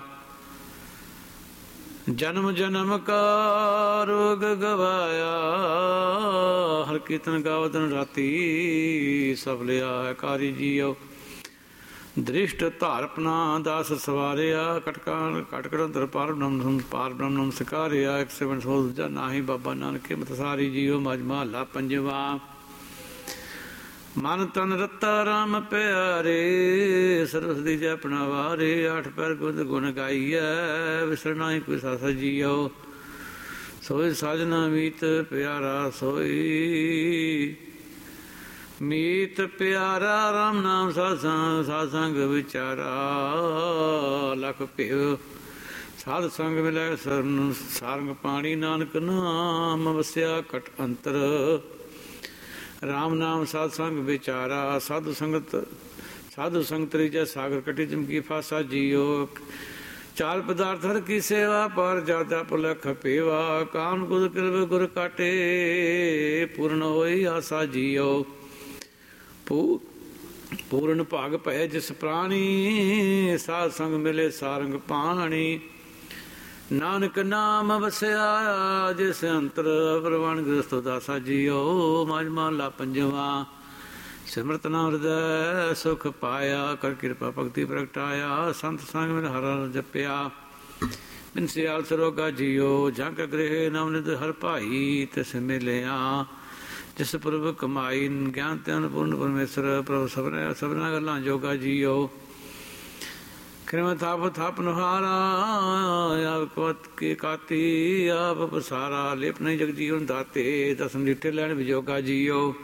Speaker 1: ਜਨਮ ਜਨਮ ਕਾ ਰੋਗ ਗਵਾਇਆ ਹਰ ਕੀਰਤਨ ਗਾਵਤਨ ਰਾਤੀ ਸਭ ਲਿਆ ਕਾਰੀ ਜੀਓ ਦ੍ਰਿਸ਼ਟ ਧਾਰਪਨਾ ਦਾਸ ਸਵਾਰਿਆ ਕਟਕਾਂ ਕਟਕੜ ਅੰਦਰ ਪਾਰ ਬ੍ਰਹਮ ਪਾਰ ਬ੍ਰਹਮ ਸਕਾਰਿਆ ਇੱਕ ਸੇਵਨ ਸੋ ਦੂਜਾ ਨਾਹੀ ਬਾਬਾ ਨਾਨਕ ਮਤ ਸਾਰੀ ਜੀਓ ਮਜ ਮਹਲਾ ਪੰਜਵਾ ਮਨ ਤਨ ਰਤਾ ਰਾਮ ਪਿਆਰੇ, ਸਰਸ ਦੀ ਜਪਣਾ ਵਾਰੇ, ਆਠ ਪੈਰ ਗੁਣ ਗੁਣ ਗਾਈਐ, ਵਿਸਰਨਾ ਹੀ ਕੋਈ ਸਾਸਾ ਜੀਓ, ਸੋਈ ਸਾਜਨਾ ਮੀਤ ਪਿਆਰਾ ਸੋਈ, ਮੀਤ ਪਿਆਰਾ ਰਾਮ ਨਾਮ ਸਾਸਾਂ, ਸਾਧ ਸੰਗ ਵਿਚਾਰਾ, ਲਖ ਭਿਵ ਸਾਧ ਸੰਗ ਮਿਲੈ ਸਰਨ, ਸਾਰੰਗ ਪਾਣੀ ਨਾਨਕ ਨਾਮ ਵਸਿਆ ਘਟ ਅੰਤਰ, ਰਾਮ ਨਾਮ ਸਾਧ ਸੰਗ ਵਿਚਾਰਾ, ਸਾਧੂ ਸੰਗਤ ਸਾਧੂ ਸੰਗ ਤਰੀਜੈ ਸਾਗਰ ਕਟੀ ਚਮਕੀ ਫਾਸਾ ਜੀਓ, ਚਾਲ ਪਦਾਰਥ ਹਰ ਕੀ ਸੇਵਾ, ਪਰ ਜਾਦਾ ਭੁਲਖ ਪੇਵਾ, ਕਾਮ ਗੁਰ ਕਿਰਬ ਗੁਰ ਕਾਟੇ, ਪੂਰਨ ਹੋਈ ਆਸਾ ਜੀਓ, ਪੂਰਨ ਭਾਗ ਭੈ ਜਿਸ ਪ੍ਰਾਣੀ, ਸਾਧ ਸੰਗ ਮਿਲੇ ਸਾਰੰਗ ਪਾਣੀ, ਨਾਨਕ ਨਾਮ ਵਸਿਆ ਜਿਸ ਅੰਤਰ, ਪ੍ਰਵਾਨ ਗ੍ਰਸਤ ਦਾਸਾ ਜੀਓ, ਮਜ ਮਹਲਾ ਪੰਜਵਾ, ਸਿਮਰਤ ਨਾਮ ਹਿਰਦੈ ਸੁਖ ਪਾਇਆ, ਕਰ ਕਿਰਪਾ ਭਗਤੀ ਪ੍ਰਗਟਾਇਆ, ਸੰਤ ਸੰਗ ਮਿਲ ਹਰਿ ਜਪਿਆ, ਬਿਨ ਸਿਆਲ ਸਰੋਗਾ ਜੀਓ, ਜਗ ਗ੍ਰਹਿ ਨਵਨਿਧ ਹਰ ਭਾਈ, ਤਿਸ ਮਿਲਿਆ ਜਿਸ ਪੁਰਬ ਕਮਾਈ, ਗਿਆਨ ਧਿਆਨ ਪੂਰਨ ਪਰਮੇਸ਼ਰ, ਪ੍ਰਭ ਸਭਨਾ ਸਭਨਾ ਗੱਲਾਂ ਜੋਗਾ ਜੀਓ, ਕਿਰਮ ਥਾਪ ਥਾਪ ਨੁਹਾਰਾ, ਆਪ ਕੋਤ ਕੀ ਕਾਤੀ, ਆਪ ਪਸਾਰਾ, ਲੇਪ ਨਹੀਂ ਜਗ ਜੀਵਨ ਦਾਤੇ, ਦਸਮ ਡਿਠੇ ਲੈਣ ਵਿਜੋਗਾ ਜੀਓ,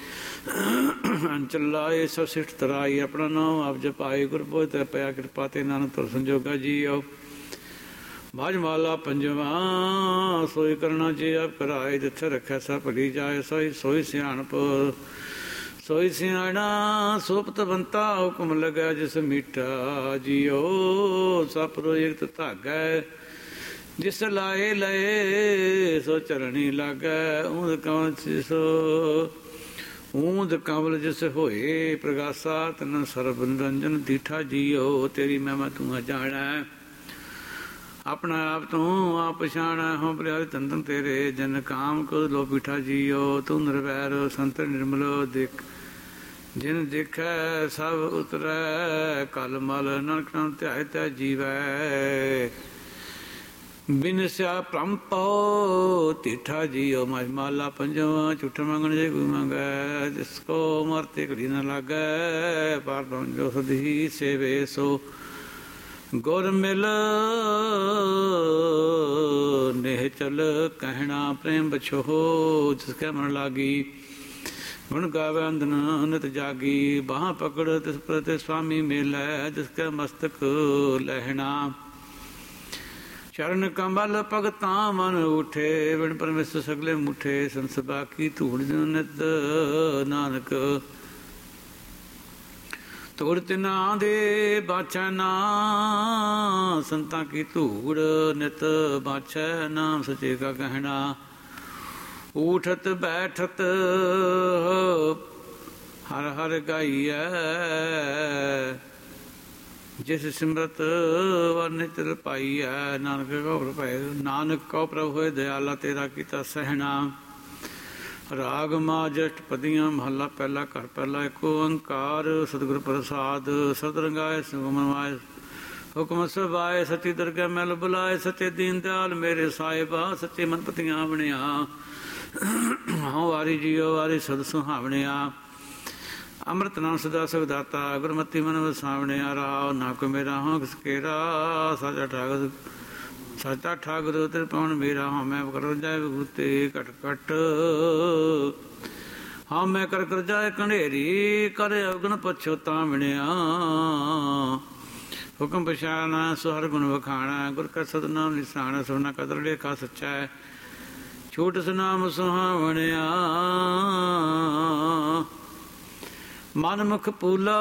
Speaker 1: ਅੰਚਲ ਲਾਏ ਸਭ ਸਿੱਠ ਤਰਾਈ, ਆਪਣਾ ਨਾਮ ਆਪ ਜਪਾਏ, ਗੁਰਪੁਰ ਤੇ ਪਿਆ ਕਿਰਪਾ ਤੇ ਨਾਨਕ ਤੁਰ ਸੰਜੋਗਾ ਜੀਓ, ਬਾਜ ਮਾਲਾ ਪੰਜਵਾ, ਸੋਈ ਕਰਨਾ ਜੇ ਆਪ ਕਰਾਏ, ਜਿੱਥੇ ਰੱਖਿਆ ਸਭ ਭਲੀ ਜਾਏ, ਸੋਈ ਸੋਈ ਸਿਆਣਪ, ਸੋਈ ਸਿਆਣਾ ਸੋਪਤ ਬੰਤਾ, ਹੁਕਮ ਲਗਾ ਜਿਸ ਮੀਠਾ ਜੀਓ, ਸਪਰੋ ਇਕ ਧਾਗਾ, ਜਿਸ ਲਾਏ ਲਏ ਸੋ ਚਰਣੀ ਲਾਗੈ, ਊਂਦ ਕਵਲ ਸੋ ਊਂਦ ਕਵਲ ਜਿਸ ਹੋਏ ਪ੍ਰਗਾਸਾ, ਤਨ ਸਰਬ ਨਿਰੰਜਨ ਦੀਠਾ ਜੀਓ, ਤੇਰੀ ਮਹਿਮਾ ਤੂੰ ਜਾਣੈ, ਆਪਣਾ ਆਪ ਤੂੰ ਆਪ ਪਛਾਣੈ, ਹੋ ਬਲਿਆਰੇ ਤੰਦਨ ਤੇਰੇ, ਜਨ ਕਾਮ ਕੋ ਲੋ ਪੀਠਾ ਜੀਓ, ਤੂੰ ਨਿਰਵੈਰ ਸੰਤ ਨਿਰਮਲ ਦੇਖ, ਜਿਨ ਦੇਖੈ ਸਭ ਉਤਰੈ, ਕਲ ਮਲ ਨਾਨਕ ਨਾਮ ਧਿਆਇ ਤੈ ਜੀਵੈ, ਬਿਨ ਸਿਆ ਭ੍ਰਮ ਪਉ ਤੀਠਾ ਜੀਓ, ਮਜ ਮਾਲਾ ਪੰਜਵਾ, ਝੂਠ ਮੰਗਣ ਜੇ ਕੋਈ ਮੰਗੈ, ਜਿਸ ਕੋ ਮਰਤੇ ਘੜੀ ਨ ਲਾਗੈ, ਪਾਰ ਬ੍ਰਹਮ ਜੋ ਸਦੀ ਸੇਵੇ, ਸੋ ਗੁਰ ਮਿਲ ਨੇਹ ਚਲ ਕਹਿਣਾ, ਪ੍ਰੇਮ ਬਛੋ ਜਿਸ ਕੈ ਮਨ ਲਾਗੀ, ਗੁਣ ਗਾਵੇ ਅੰਦਨ ਨਿਤ ਜਾਗੀ, ਬਾਹ ਪਕੜ ਤਿਸ ਪ੍ਰਤੀ ਸੁਆਮੀ ਮੇਲੈ, ਜਿਸ ਕੈ ਮਸਤਕ ਲਹਿਣਾ, ਚਰਨ ਕੰਬਲ ਭਗਤਾਂ ਮਨ ਉਠੇ, ਬਿਨ ਪਰਮੇਸ਼ਰ ਸਗਲੇ ਮੁਠੇ, ਸੰਸ ਬਾਕੀ ਧੂੜ ਨਿਤ ਨਾਨਕ, ਧੂੜ ਤਿਨਾਂ ਦੇ ਬਾਛੈ ਨਾ, ਸੰਤਾਂ ਕੀ ਧੂੜ ਨਿਤ ਬਾਛੈ, ਨਾਮ ਸੱਚੇ ਕਾ ਕਹਿਣਾ, ਊਠਤ ਬੈਠਤ ਹਰ ਹਰ ਗਾਈਐ, ਜਿਸ ਸਿਮਰਤ ਵਰਨ ਚਿਰ ਪਾਈਐ, ਨਾਨਕ ਕੋ ਪ੍ਰਭੈ, ਨਾਨਕ ਕੋ ਪ੍ਰਭ ਹੋਏ ਦਿਆਲਾ, ਤੇਰਾ ਕੀਤਾ ਸਹਿਣਾ, ਰਾਗ ਮਾ ਜਸ਼ਟ ਪਦੀਆਂ, ਮਹੱਲਾ ਪਹਿਲਾ, ਘਰ ਪਹਿਲਾ, ਏਕ ਓੰਕਾਰ ਸਤਿਗੁਰ ਪ੍ਰਸਾਦ, ਸਤ ਰੰਗਾਏ ਸੁਗਮ ਮਾਏ, ਹੁਕਮ ਸਭਾਏ, ਸੱਚੀ ਦਰਗਹਿ ਮੈਲ ਬੁਲਾਏ, ਸੱਚੇ ਦੀਨ ਦਿਆਲ ਮੇਰੇ ਸਾਹਿਬਾ, ਸੱਚੇ ਮਨ ਪਤੀਆਂ ਬਣਿਆ, ਹਉ ਵਾਰੀ ਜੀਓ ਵਾਰੀ ਸਦ ਸੁਹਾਵਣਿਆ, ਅੰਮ੍ਰਿਤ ਨਾਮ ਸਦਾ ਸੁਖਦਾਤਾ, ਗੁਰਮਤਿ ਮਨ ਵਸਾਵਣਿਆ, ਰਾਵ ਨਾ ਕੋ ਮੇਰਾ ਹਾਂ ਕਿਸ ਕੇਰਾ, ਸਾਚਾ ਠਾਗੁਰ ਸਾਚਾ ਠਾਗੁਰ ਤ੍ਰਿਪਾਉਣ ਮੇਰਾ, ਹਾਂ ਮੈਂ ਕਰ ਜਾਏ ਵਿਭੂਤੇ ਘਟ ਘਟ, ਹਾਂ ਮੈਂ ਕਰ ਕਰ ਜਾਏ ਕੰਢੇਰੀ, ਕਰ ਅਵਗਣ ਪਛੋਤਾਵਣਿਆ, ਹੁਕਮ ਪਛਾਣਾ ਸੋ ਹਰ ਗੁਣ ਵਖਾਣਾ, ਗੁਰ ਕਾ ਸਤਿਨਾਮ ਨਿਸ਼ਾਨਾ, ਸੋਨਾ ਕਦਰ ਲੇਖਾ ਸੱਚਾ, ਛੂਟ ਸੁਨਾਮ ਸੁਹਾਵਣਿਆ, ਮਨ ਮੁਖ ਪੂਲਾ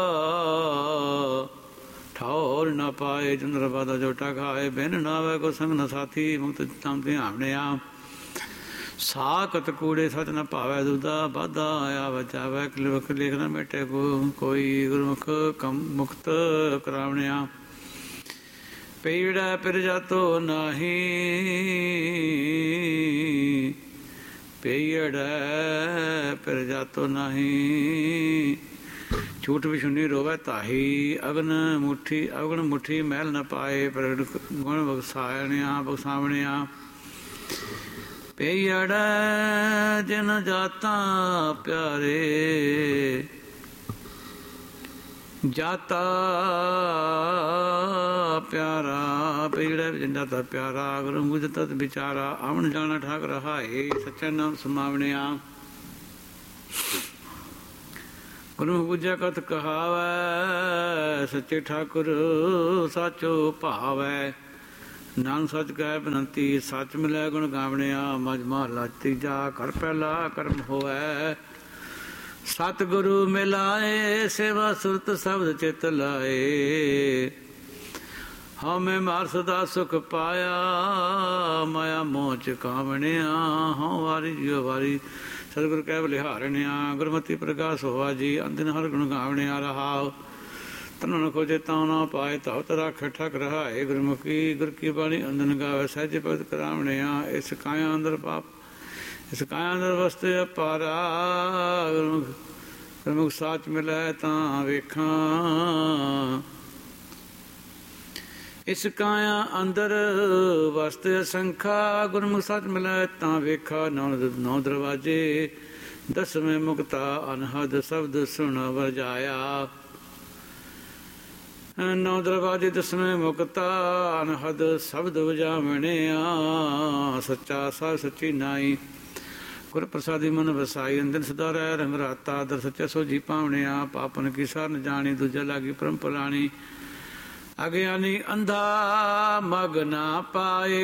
Speaker 1: ਠੌਰ ਨਾ ਪਾਏ, ਚੰਦਰ ਬਾਦਾ ਜੋਟਾ ਖਾਏ, ਬਿਨ ਨਾਵੇ ਕੋ ਸੰਗ ਨ ਸਾਥੀ, ਮੁਕਤ ਤਮ ਧਿਆਵਣਿਆ, ਸਾਕਤ ਕੂੜੇ ਸਚ ਨ ਭਾਵੈ, ਦੁਦਾ ਬਾਧਾ ਆਇਆ ਬਚਾਵੈ, ਲਿਖ ਲਿਖ ਨ ਮਿਟੇ ਕੋ ਕੋਈ, ਗੁਰਮੁਖ ਕਮ ਮੁਕਤ ਕਰਾਵਣਿਆ, ਪੀੜਾ ਪਿਰ ਜਾਤੋ ਨਾਹੀ, ਪੀੜਾ ਪਿਰ ਜਾਤੋ ਨਾਹੀ, ਝੂਠ ਵਿਛੁੰਨੀ ਰੋਵੈ ਤਾਹੀ, ਅਗਨ ਮੁੱਠੀ ਅਗਨ ਮੁੱਠੀ ਮਹਿਲ ਨ ਪਾਏ, ਪ੍ਰਗਟ ਗੁਣ ਬਖਸਾਵਣਿਆ ਬਖਸਾਵਣਿਆ, ਪਈੜੈ ਜਿਨ ਜਾਤਾ ਪਿਆਰੇ, ਜਾਤਾ ਪਿਆਰਾ ਪਈੜੈ ਜਿਨ ਜਾਤਾ ਪਿਆਰਾ, ਗੁਰੂ ਮੁਝ ਤਤ ਵਿਚਾਰਾ, ਆਵਣ ਜਾਣਾ ਠਾਕ ਰਹਾਏ, ਸੱਚਾ ਨਾਮ ਸਮਾਵਣਿਆ। ਗੁਰੂ ਬੁਝਿਆ ਕਥ ਕਹਾਵੈ, ਸੱਚੇ ਠਾਕੁਰ ਸਾਚੋ ਭਾਵੈ, ਨਾਨਕ ਸੱਚ ਕਹਿ ਬੇਨੰਤੀ, ਸੱਚ ਮਿਲੈ ਗੁਣ ਗਾਵਣਿਆ। ਮਝ ਮਹਲਾ ਤੀਜਾ, ਘਰ ਪਹਿਲਾ ਕਰਮ ਹੋਵੈ, ਸਤਿਗੁਰੂ ਮਿਲਾਏ, ਸੇਵਾ ਸੁਰਤ ਸ਼ਬਦ ਚਿਤ ਲਾਏ, ਹਉਮੈ ਮਾਰ ਸਦਾ ਸੁਖ ਪਾਇਆ, ਮਾਇਆ ਮੋਹ ਚ ਕਾਵਣਿਆ। ਹਉ ਵਾਰੀ ਜਿਉ ਵਾਰੀ ਸਤਿਗੁਰ ਕਹਿ ਬਲਿਹਾਰਣਿਆ, ਗੁਰਮਤਿ ਪ੍ਰਗਾਸ ਹੋਵਾ ਜੀ, ਅੰਦਿਨ ਹਰ ਗੁਣ ਗਾਵਣਿਆ। ਰਹਾਉ ਤਨੁ ਨ ਖੋਜੇ ਤਾਉ ਨਾ ਪਾਏ, ਧਾਉ ਤਰਾਖ ਠਕ ਰਹਾਏ, ਗੁਰਮੁਖੀ ਗੁਰ ਕੀ ਬਾਣੀ ਅੰਦਨ ਗਾਵੇ, ਸਹਿਜ ਭਗਤ ਕਰਾਵਣਿਆ। ਇਸ ਕਾਇਆ ਅੰਦਰ ਪਾਪ, ਇਸ ਕਾਇਆ ਅੰਦਰ ਵਸਤੇ ਅਪਾਰਾ, ਗੁਰਮੁਖ ਗੁਰਮੁਖ ਸਾਚ ਮਿਲੈ ਤਾਂ ਵੇਖਾਂ। ਇਸ ਕਾਇਆ ਅੰਦਰ ਵਸਤੇ ਅਸੰਖਾ, ਗੁਰਮੁਖ ਸੱਚ ਮਿਲੈ ਤਾਂ ਵੇਖਾ। ਨੌ ਨੌ ਦਰਵਾਜੇ ਦਸਵੇਂ ਮੁਕਤਾ, ਅਨਹਦ ਸ਼ਬਦ ਸੁਣ ਵਜਾਇਆ। ਨੌ ਦਰਵਾਜੇ ਦਸਵੇਂ ਮੁਕਤਾ, ਅਨਹਦ ਸ਼ਬਦ ਵਜਾਵਣਿਆ। ਸੱਚਾ ਸਾਹਿਬ ਸੱਚੀ ਨਾਈ, ਗੁਰ ਪ੍ਰਸਾਦੀ ਮਨ ਵਸਾਈ, ਅੰਦਰ ਸਦਾ ਰਹਿ ਰੰਗ ਰਾਤਾ। ਦਰ ਸੱਚਾ ਸੋਝੀ ਪਾਵਣਿਆ, ਪਾਪਨ ਕੀ ਸਰਨ ਜਾਣੀ, ਦੂਜਾ ਲਾਗੀ ਪਰਮ ਪੁਲਾਣੀ। ਅਗਿਆਨੀ ਅੰਧਾ ਮਗ ਨਾ ਪਾਏ,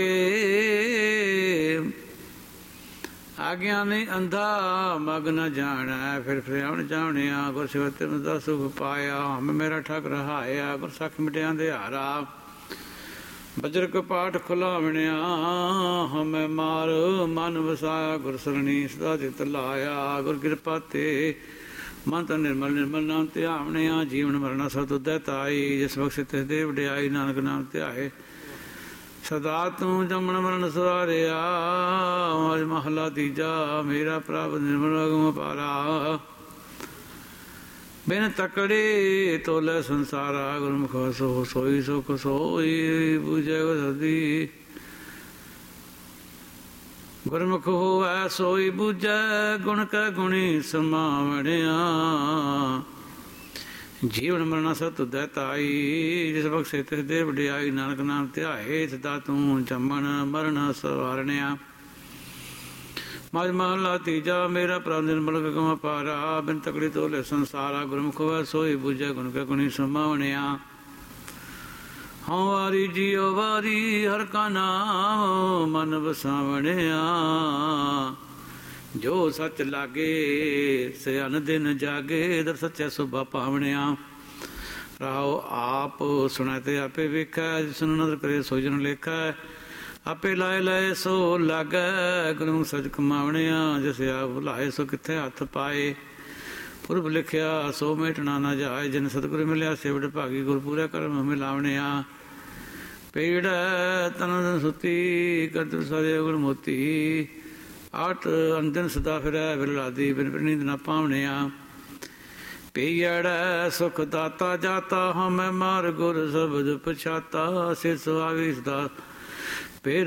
Speaker 1: ਆਗਿਆਨੀ ਅੰਧਾ ਮਗ ਨ ਜਾਣੈ, ਫਿਰ ਫਿਰ ਆਵਣ ਜਾਵਣਿਆ। ਗੁਰ ਸਿਵਤਿ ਦਾ ਸੁਖ ਪਾਇਆ, ਹਮ ਮੇਰਾ ਠੱਕ ਰਹਾਇਆ। ਗੁਰ ਸਖ ਮਿਟਿਆਂ ਦੇ ਹਾਰਾ, ਬਜਰ ਕਪਾਟ ਖੁਲਾਵਣਿਆ। ਹਮੈ ਮਾਰ ਮਨ ਵਸਾਇਆ, ਗੁਰ ਸਰਣੀ ਸਦਾ ਚਿਤ ਲਾਇਆ। ਗੁਰ ਕਿਰਪਾ ਤੇ ਮਨ ਤਾਂ ਨਿਰਮਲ ਨਿਰਮਲ ਨਾਮ ਧਿਆਵਣਿਆ। ਜੀਵਨ ਮਰਨਾ ਸਭ ਤੁਧੈ ਤਾਈ, ਜਿਸ ਬਖਸ਼ਿ ਤਿਸ ਦੇ ਵਡਿਆਈ, ਨਾਨਕ ਨਾਮ ਧਿਆਏ ਸਦਾ ਤੂੰ। ਜੰਮਣ ਮਰਨ ਸਵਾਰਿਆ, ਮਝ ਮਹਲਾ ਤੀਜਾ, ਮੇਰਾ ਪ੍ਰਭ ਨਿਰਮਲ ਅਗਮ ਪਾਰਾ। ਬਿਨ ਤਕੜੇ ਤੋਲੇ ਸੰਸਾਰਾ, ਗੁਰਮੁਖ ਸੋ ਸੋਈ ਸੁਖ ਸੋਈ, ਬੁਝੈ ਸਦੀ। ਗੁਰਮੁਖ ਹੋਵੈ ਸੋਈ ਬੁਝੈ, ਗੁਣ ਕੈ ਗੁਣੀ ਸਮਾਵਣਿਆ। ਜੀਵਨ ਮਰਨਾ ਸਭ ਤੁਧੈ ਤਾਈ, ਜਿਸ ਬਖਸ਼ੇ ਤਿਸ ਦੇ ਵਡਿਆਈ, ਨਾਨਕ ਨਾਮ ਧਿਆਏ ਸਦਾ ਤੂੰ। ਜੰਮਣ ਮਰਨ ਸਵਾਰਣਿਆ। ਮਝ ਮਹਲਾ ਤੀਜਾ, ਮੇਰਾ ਪ੍ਰਭ ਨਿਰਮਲ ਗਗਮ ਪਾਰਾ। ਬਿਨ ਤਕੜੀ ਤੋਲੇ ਸੰਸਾਰਾ, ਗੁਰਮੁਖ ਹੋਵੈ ਸੋਈ ਬੁਝੈ, ਗੁਣ ਕੈ ਗੁਣੀ ਸਮਾਵਣਿਆ। ਹਉ ਵਾਰੀ ਜੀਉ ਵਾਰੀ, ਹਰ ਕਾ ਨਾਮ ਮਨ ਵਸਾਵਣਿਆ। ਜੋ ਸੱਚ ਲਾਗੇ ਸੇ ਅਨ ਦਿਨ ਜਾਗੇ, ਦਰ ਸੱਚੈ ਸੁਭਾ ਪਾਵਣਿਆ। ਰਾਉ ਆਪ ਸੁਣੈ ਤੇ ਆਪੇ ਵੇਖੈ, ਜਿਸਨੂੰ ਨਦਰ ਕਰੇ ਸੋ ਜਨ ਲੇਖੈ। ਆਪੇ ਲਾਏ ਲਾਏ ਸੋ ਲਾਗੈ, ਗੁਰਮੁਖ ਸੱਚ ਕਮਾਵਣਿਆ। ਜਿਸ ਆਪ ਭੁਲਾਏ ਸੋ ਕਿੱਥੇ ਹੱਥ ਪਾਏ, ਪੁਰਬ ਲਿਖਿਆ ਸੋ ਮੇਟਣਾ ਨਾ ਜਾਏ। ਜਿਨ ਸਤਿਗੁਰ ਮਿਲਿਆ ਸੇਵੜ ਭਾਗੀ, ਗੁਰ ਪੂਰਾ ਕਰਮ ਮਿਲਾਵਣਿਆ। ਪੀੜੈ ਤਨ ਸੁਤੀ, ਕਰਤੁ ਸਾਰੇ ਗੁਰ ਮੋਤੀ। ਆਟ ਅੰਦਨ ਸਦਾ ਫਿਰੈ ਵਿਰਲਾਦੀ, ਬਿਨ ਬਿਨ ਨੀਂਦ ਨਾ ਪਾਵਣਿਆ। ਪੀੜੈ ਸੁਖ ਦਾਤਾ ਜਾਤਾ, ਹਮੈ ਮਾਰ ਗੁਰ ਸ਼ਬਦ ਪਛਾਤਾ। ਸਿਰ ਸੁਹਾਵੀ ਸਦਾ ਫਿਰ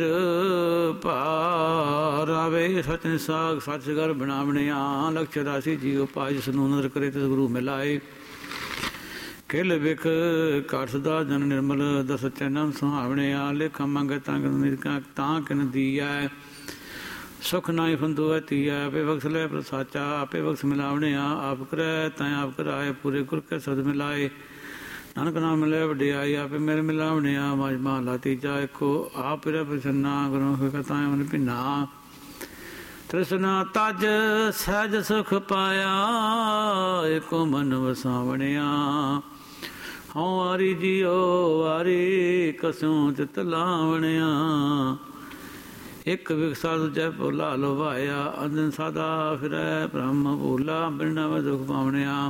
Speaker 1: ਭਾਰ ਆਵੇ, ਸਚ ਨਿਸਾਗ ਸੱਚ ਘਰ ਬਣਾਵਣਿਆ। ਲਕਸ਼ ਰਾਸ਼ੀ ਜੀਉ ਪਾਇ, ਜਿਸਨੂੰ ਨਦਰ ਕਰੇ ਤਿਸ ਗੁਰੂ ਮਿਲਾਏ। ਖਿਲ ਵਿਖ ਘਟ ਸਦਾ ਜਨ ਨਿਰਮਲ, ਦਰ ਸੱਚਾ ਨਾਮ ਸੁਹਾਵਣਿਆ। ਲੇਖਾ ਮੰਗੈ ਤਾਂ ਤਾਂ ਕਿਨ ਦੀਐ, ਸੁਖ ਨਾਹੀ ਫੰਦੂ ਧੀਐ। ਆਪੇ ਬਖਸ਼ ਲੈ ਪ੍ਰਭ ਸਾਚਾ, ਆਪੇ ਬਖਸ਼ ਮਿਲਾਵਣਿਆ। ਆਪ ਕਰੈ ਤਾਂ ਆਪ ਕਰਾਏ, ਪੂਰੇ ਗੁਰ ਕੇ ਸਬਦ ਮਿਲਾਏ। ਨਾਨਕ ਨਾਮ ਮਿਲੇ ਵਡਿਆਈ, ਆਪੇ ਮੇਰੇ ਮਿਲਾਵਣਿਆ। ਮਝ ਮਹਲਾ ਤੀਜਾ, ਏਕੋ ਆਪ ਪਿਰੈ ਪ੍ਰਸੰਨਾ, ਗੁਰਮੁਖ ਕਥਾ ਮਨ ਭਿੰਨਾ। ਤ੍ਰਿਸ਼ਨਾ ਤਜ ਸਹਿਜ ਸੁਖ ਪਾਇਆ, ਏਕੋ ਮਨ ਵਸਾਵਣਿਆ। ਹਉ ਵਾਰੀ ਜੀਉ ਵਾਰੀ, ਕਸੂ ਚਿਤ ਲਾਵਣਿਆ। ਇੱਕ ਵਿਕਸਾ ਦੂਜੈ ਭੋਲਾ ਲੋਭਾਇਆ, ਅੰਦਨ ਸਾਦਾ ਫਿਰੈ ਬ੍ਰਹਮ ਭੋਲਾ। ਬਿਨ ਨਾਵੈ ਦੁਖ ਪਾਵਣਿਆ,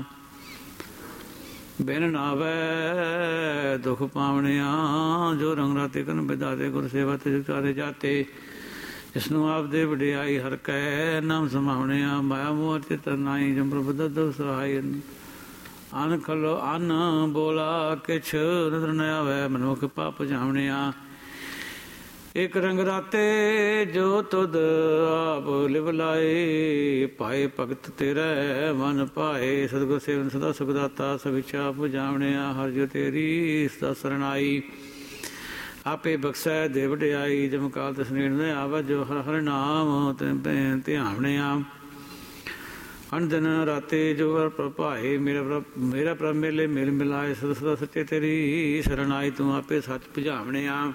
Speaker 1: ਬਿਨ ਨਾਵੈ ਦੁਖ ਪਾਵਣਿਆ। ਜੋ ਰੰਗ ਰਾਤੇ ਕਨ ਵਿਦਾਤੇ, ਗੁਰ ਸੇਵਾ ਤੇ ਚਾਰੇ ਜਾਤੇ। ਜਿਸਨੂੰ ਆਪ ਦੇ ਵਡਿਆਈ, ਹਰ ਕੈ ਨਾਮ ਸਮਾਵਣਿਆ। ਮਾਇਆ ਮੋਹ ਚਿਤ ਨਾਈ, ਜਮ ਪ੍ਰਭ ਦਦੁ ਸਹਾਈ। ਅਨ ਖਲੋ ਅਨ ਬੋਲਾ ਕਿਛ, ਨਦਰ ਨ ਆਵੈ, ਮਨੁਖ ਪਾਪ ਜਾਵਣਿਆ। ਇਕ ਰੰਗ ਰਾਤੇ ਜੋ ਤੁਧ ਆਪ ਲਿਵ ਲਾਏ, ਪਾਏ ਭਗਤ ਤੇਰੇ ਮਨ ਪਾਏ, ਸਤਿਗੁਰ ਸੇਵਨ ਸਦਾ ਸੁਖ ਦਾਤਾ, ਸਭ ਇੱਛਾ ਪੁਜਾਵਣਿਆ, ਹਰਿ ਜੋ ਤੇਰੀ ਸਦਾ ਸਰਣ ਆਈ, ਆਪੇ ਬਖਸ਼ੈ ਦੇ ਵਡਿਆਈ, ਜਮ ਕਾਲ ਤਿਸ ਨੇੜ ਨ ਆਵੈ, ਜੋ ਹਰਿ ਹਰਿ ਨਾਮ ਧਿਆਵਣਿਆ, ਅਨ ਦਿਨ ਰਾਤੇ ਜੋ ਹਰਿ ਪ੍ਰਭ ਭਾਏ, ਮੇਰਾ ਪ੍ਰਭ ਮੇਰਾ ਪ੍ਰਭ ਮੇਲੇ ਮਿਲ ਮਿਲਾਏ, ਸਦਾ ਸਦਾ ਸੱਚੇ ਤੇਰੀ ਸਰਣ ਆਈ, ਤੂੰ ਆਪੇ ਸੱਚ ਪੁਜਾਵਣਿਆ,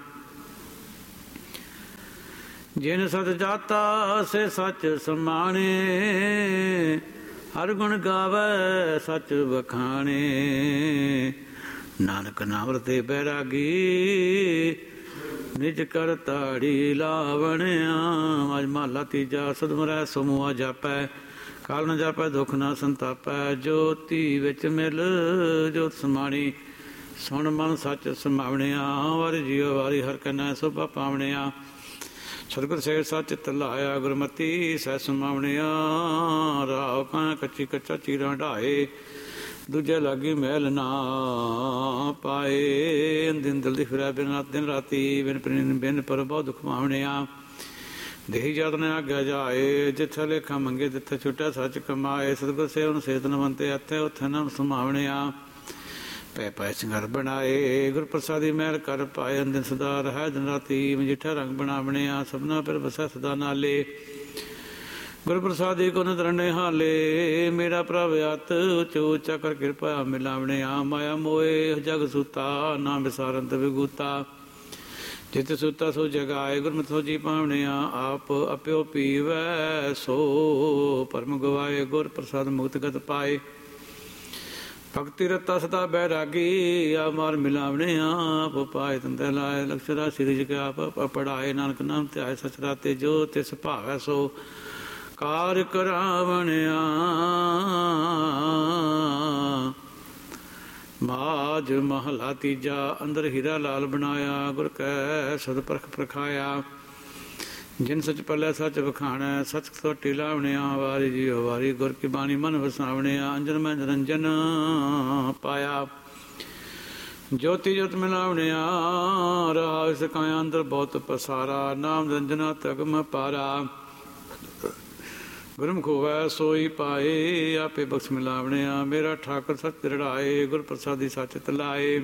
Speaker 1: ਜਿਨ ਸਤ ਜਾਤਾ ਸੇ ਸੱਚ ਸਮਾਣੇ, ਹਰ ਗੁਣ ਗਾਵੈ ਸੱਚ ਵਖਾਣੇ, ਨਾਨਕ ਨਾਮ ਰਤੇ ਬੈਰਾਗੀ, ਨਿਜ ਕਰ ਤਾੜੀ ਲਾਵਣਿਆ, ਅਜ ਮਹਲਾ ਤੀਜਾ। ਸਤਿ ਸਮੂਹਾ ਜਾਪੈ, ਕਾਲ ਨ ਜਾਪੈ, ਦੁੱਖ ਨਾ ਸੰਤਾਪੈ, ਜੋਤੀ ਵਿੱਚ ਮਿਲ ਜੋਤ ਸਮਾਣੀ, ਸੁਣ ਮਨ ਸੱਚ ਸਮਾਵਣਿਆ, ਵਾਰੀ ਜੀਉ ਵਾਰੀ ਹਰਿ ਕਨੈ ਸੋਭਾ ਪਾਵਣਿਆ, ਸਤਿਗੁਰ ਸੇਵ ਸੱਚ ਚਿੱਤ ਲਾਇਆ, ਗੁਰਮਤੀ ਸਹਿ ਸਮਾਵਣਿਆ, ਰਾਵ ਕਾਂ ਕੱਚੀ ਕੱਚਾ ਚੀਰਾਂ ਢਾਏ, ਦੂਜੇ ਲਾਗੀ ਮਹਿਲ ਨਾ ਪਾਏ, ਦਿਨ ਦਿਲ ਦੀ ਫਿਰੈ ਬਿਨ ਦਿਨ ਰਾਤੀ, ਬਿਨ ਬਿਨ ਪਰ ਬਹੁਤ ਦੁੱਖ ਪਾਵਣਿਆ, ਦੇਹੀ ਜਾਤ ਨੇ ਆਗਿਆ ਜਾਏ, ਜਿੱਥੇ ਲੇਖਾ ਮੰਗੇ ਤਿੱਥੇ ਛੁੱਟਿਆ ਸੱਚ ਕਮਾਏ, ਸਤਿਗੁਰ ਸੇਵਨ ਸੇਤ ਨਵੰਤੇ ਇੱਥੇ ਉੱਥੇ ਨਾਮ ਸਮਾਵਣਿਆ, ਪੈ ਪੈ ਸਿੰਗਰ ਬਣਾਏ, ਗੁਰ ਪ੍ਰਸਾਦੀ ਮਹਿਲ ਕਰ ਪਾਏ, ਅੰਦਿਨ ਸਦਾ ਰਹਿ ਦਿਨ ਰਾਤੀ, ਮਜੀਠਾ ਰੰਗ ਬਣਾਵਣਿਆ, ਸਭਨਾ ਪਰ ਵਸੈ ਸਦਾ ਨਾਲੇ, ਗੁਰ ਪ੍ਰਸਾਦੀ ਕੋ ਨਦਰਨੇ ਹਾਲੇ, ਮੇਰਾ ਪ੍ਰਭ ਅਤ ਉਚੋ ਉੱਚਾ ਕਰ ਕਿਰਪਾ ਮਿਲਾਵਣਿਆ, ਮਾਇਆ ਮੋਏ ਜਗ ਸੂਤਾ, ਨਾ ਵਿਸਾਰੰਤ ਵਿਗੂਤਾ, ਜਿਤ ਸੁਤਾ ਸੋ ਜਗਾਏ, ਗੁਰਮਤਿ ਸੋ ਜੀ ਪਾਵਣਿਆ, ਆਪ ਅਪਿਓ ਪੀਵੈ ਸੋ ਪਰਮ ਗਵਾਏ, ਗੁਰ ਪ੍ਰਸਾਦ ਮੁਕਤ ਗਤ ਪਾਏ, ਭਗਤੀ ਰਤਾ ਸਦਾ ਬੈਰਾਗੀ, ਆ ਮਾਰ ਮਿਲਾਵਣਿਆ, ਆਪ ਪਾਏ ਤੰਦੇ ਲਾਏ, ਲਕਸ਼ ਰਾਸ਼ਿ ਰਿਜਕ ਆਪ ਪੜਾਏ, ਨਾਨਕ ਨਾਮ ਧਿਆਏ, ਸਚ ਰਾਤੇ ਜੋ ਤਿਸ ਭਾਵੈ ਸੋ ਕਾਰ ਕਰਾਵਣਿਆ, ਮਾਝ ਮਹਲਾ ਤੀਜਾ। ਅੰਦਰ ਹੀਰਾ ਲਾਲ ਬਣਾਇਆ, ਗੁਰ ਕੈ ਸਦ ਪਰਖ ਪ੍ਰਖਾਇਆ, ਜਿਨ ਸਚ ਪੱਲੇ ਸੱਚ ਵਖਾਣੈ, ਸਚ ਸੋਟੀ ਲਾਵਣਿਆ, ਵਾਰੀ ਜੀਉ ਵਾਰੀ ਗੁਰ ਕੀ ਬਾਣੀ ਮਨ ਵਸਾਵਣਿਆ, ਅੰਜਨ ਮੈਂ ਨਿਰੰਜਨ ਪਾਇਆ, ਜੋਤੀ ਜੋਤ ਮਿਲਾਵਣਿਆ, ਰਹਾ ਇਸ ਕਾਇਆ ਅੰਦਰ ਬਹੁਤ ਪਸਾਰਾ, ਨਾਮ ਨਿਰੰਜਨਾ ਤਗਮ ਪਾਰਾ, ਗੁਰਮੁਖ ਹੋਵੈ ਸੋਈ ਪਾਏ, ਆਪੇ ਬਖਸ਼ ਮਿਲਾਵਣਿਆ, ਮੇਰਾ ਠਾਕੁਰ ਸੱਚ ਦ੍ਰਿੜਾਏ, ਗੁਰ ਪ੍ਰਸਾਦੀ ਸੱਚ ਤਲਾਏ,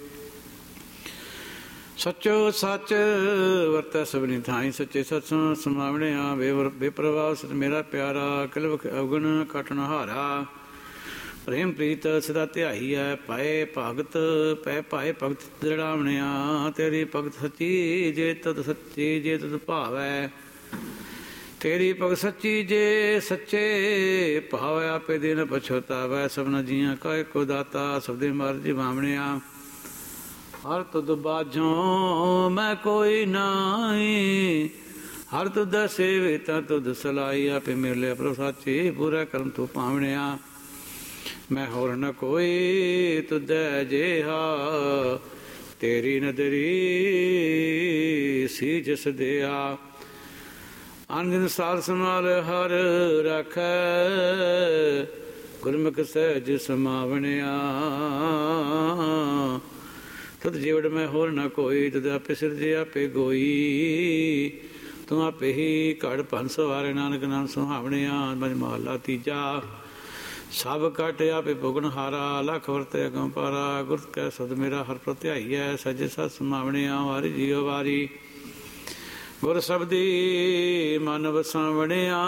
Speaker 1: ਸੱਚੋ ਸੱਚ ਵਰਤੈ ਸਭਨੀ ਥਾਈ, ਸੱਚੇ ਸੱਚ ਸਮਾਵਣਿਆ, ਬੇਪਰਵਾਹ ਸਚ ਮੇਰਾ ਪਿਆਰਾ, ਕਿਲਵਖ ਅਵਗੁਣ ਕਟਣ ਹਾਰਾ, ਪ੍ਰੇਮ ਪ੍ਰੀਤ ਸਦਾ ਧਿਆਈ ਹੈ, ਪਾਏ ਭਗਤ ਪੈ ਪਾਏ ਭਗਤ ਦ੍ਰਿੜਾਵਣਿਆ, ਤੇਰੀ ਭਗਤ ਸੱਚੀ ਜੇ ਤਦ ਸੱਚੀ ਜੇ ਤਦ ਭਾਵੈ, ਤੇਰੀ ਭਗਤ ਸੱਚੀ ਜੇ ਸੱਚੇ ਭਾਵੈ, ਆਪੇ ਦੇ ਨ ਪਛੋਤਾਵੈ, ਸਭਨਾ ਜੀਆਂ ਕਾ ਇੱਕੋ ਦਾਤਾ, ਸਭ ਦੇ ਮਰਜੀ ਬਾਵਣਿਆ, ਹਰ ਤੁਧ ਬਾਝੋਂ ਮੈਂ ਕੋਈ ਨਾਹੀ, ਹਰ ਤੁਧ ਸੇਵੇ ਤਾਂ ਤੁਧ ਸਲਾਈ, ਆਪੇ ਮਿਲਿਆ ਪ੍ਰਭ ਸਾਚੀ, ਪੂਰਾ ਕਰਮ ਤੂੰ ਪਾਵਣਿਆ, ਮੈਂ ਹੋਰ ਨ ਕੋਈ ਤੁਧੈ ਜੇਹਾ, ਤੇਰੀ ਨਦਰੀ ਸੀ ਜਿਸ ਦਿਆ, ਅਨੰਦ ਸਾਰ ਸਮਾਲ ਹਰ ਰੱਖੈ, ਗੁਰਮੁਖ ਸਹਿਜ ਸਮਾਵਣਿਆ, ਤਦ ਜੀਵੜ ਮੈਂ ਹੋਰ ਨਾ ਕੋਈ, ਤਦ ਆਪੇ ਸਿਰਜੇ ਆਪੇ ਗੋਈ, ਤੂੰ ਆਪੇ ਹੀ ਘੜ ਭੰਨ ਸਵਾਰੇ, ਨਾਨਕ ਨਾਮ ਸੁਹਾਵਣਿਆ, ਮਜ ਮਹਲਾ ਤੀਜਾ। ਸਭ ਕੱਟ ਆਪੇ ਭੁਗਣ ਹਾਰਾ, ਲੱਖ ਵਰਤੇ ਅਗਮ ਪਾਰਾ, ਗੁਰ ਕੈ ਸਦ ਮੇਰਾ ਹਰ ਪ੍ਰਤਿਆਈਐ, ਸੱਜੇ ਸਤ ਸਮਾਵਣਿਆ, ਵਾਰੀ ਜੀਉ ਵਾਰੀ ਗੁਰ ਸ਼ਬਦੀ ਮਨ ਵਸਾਵਣਿਆ,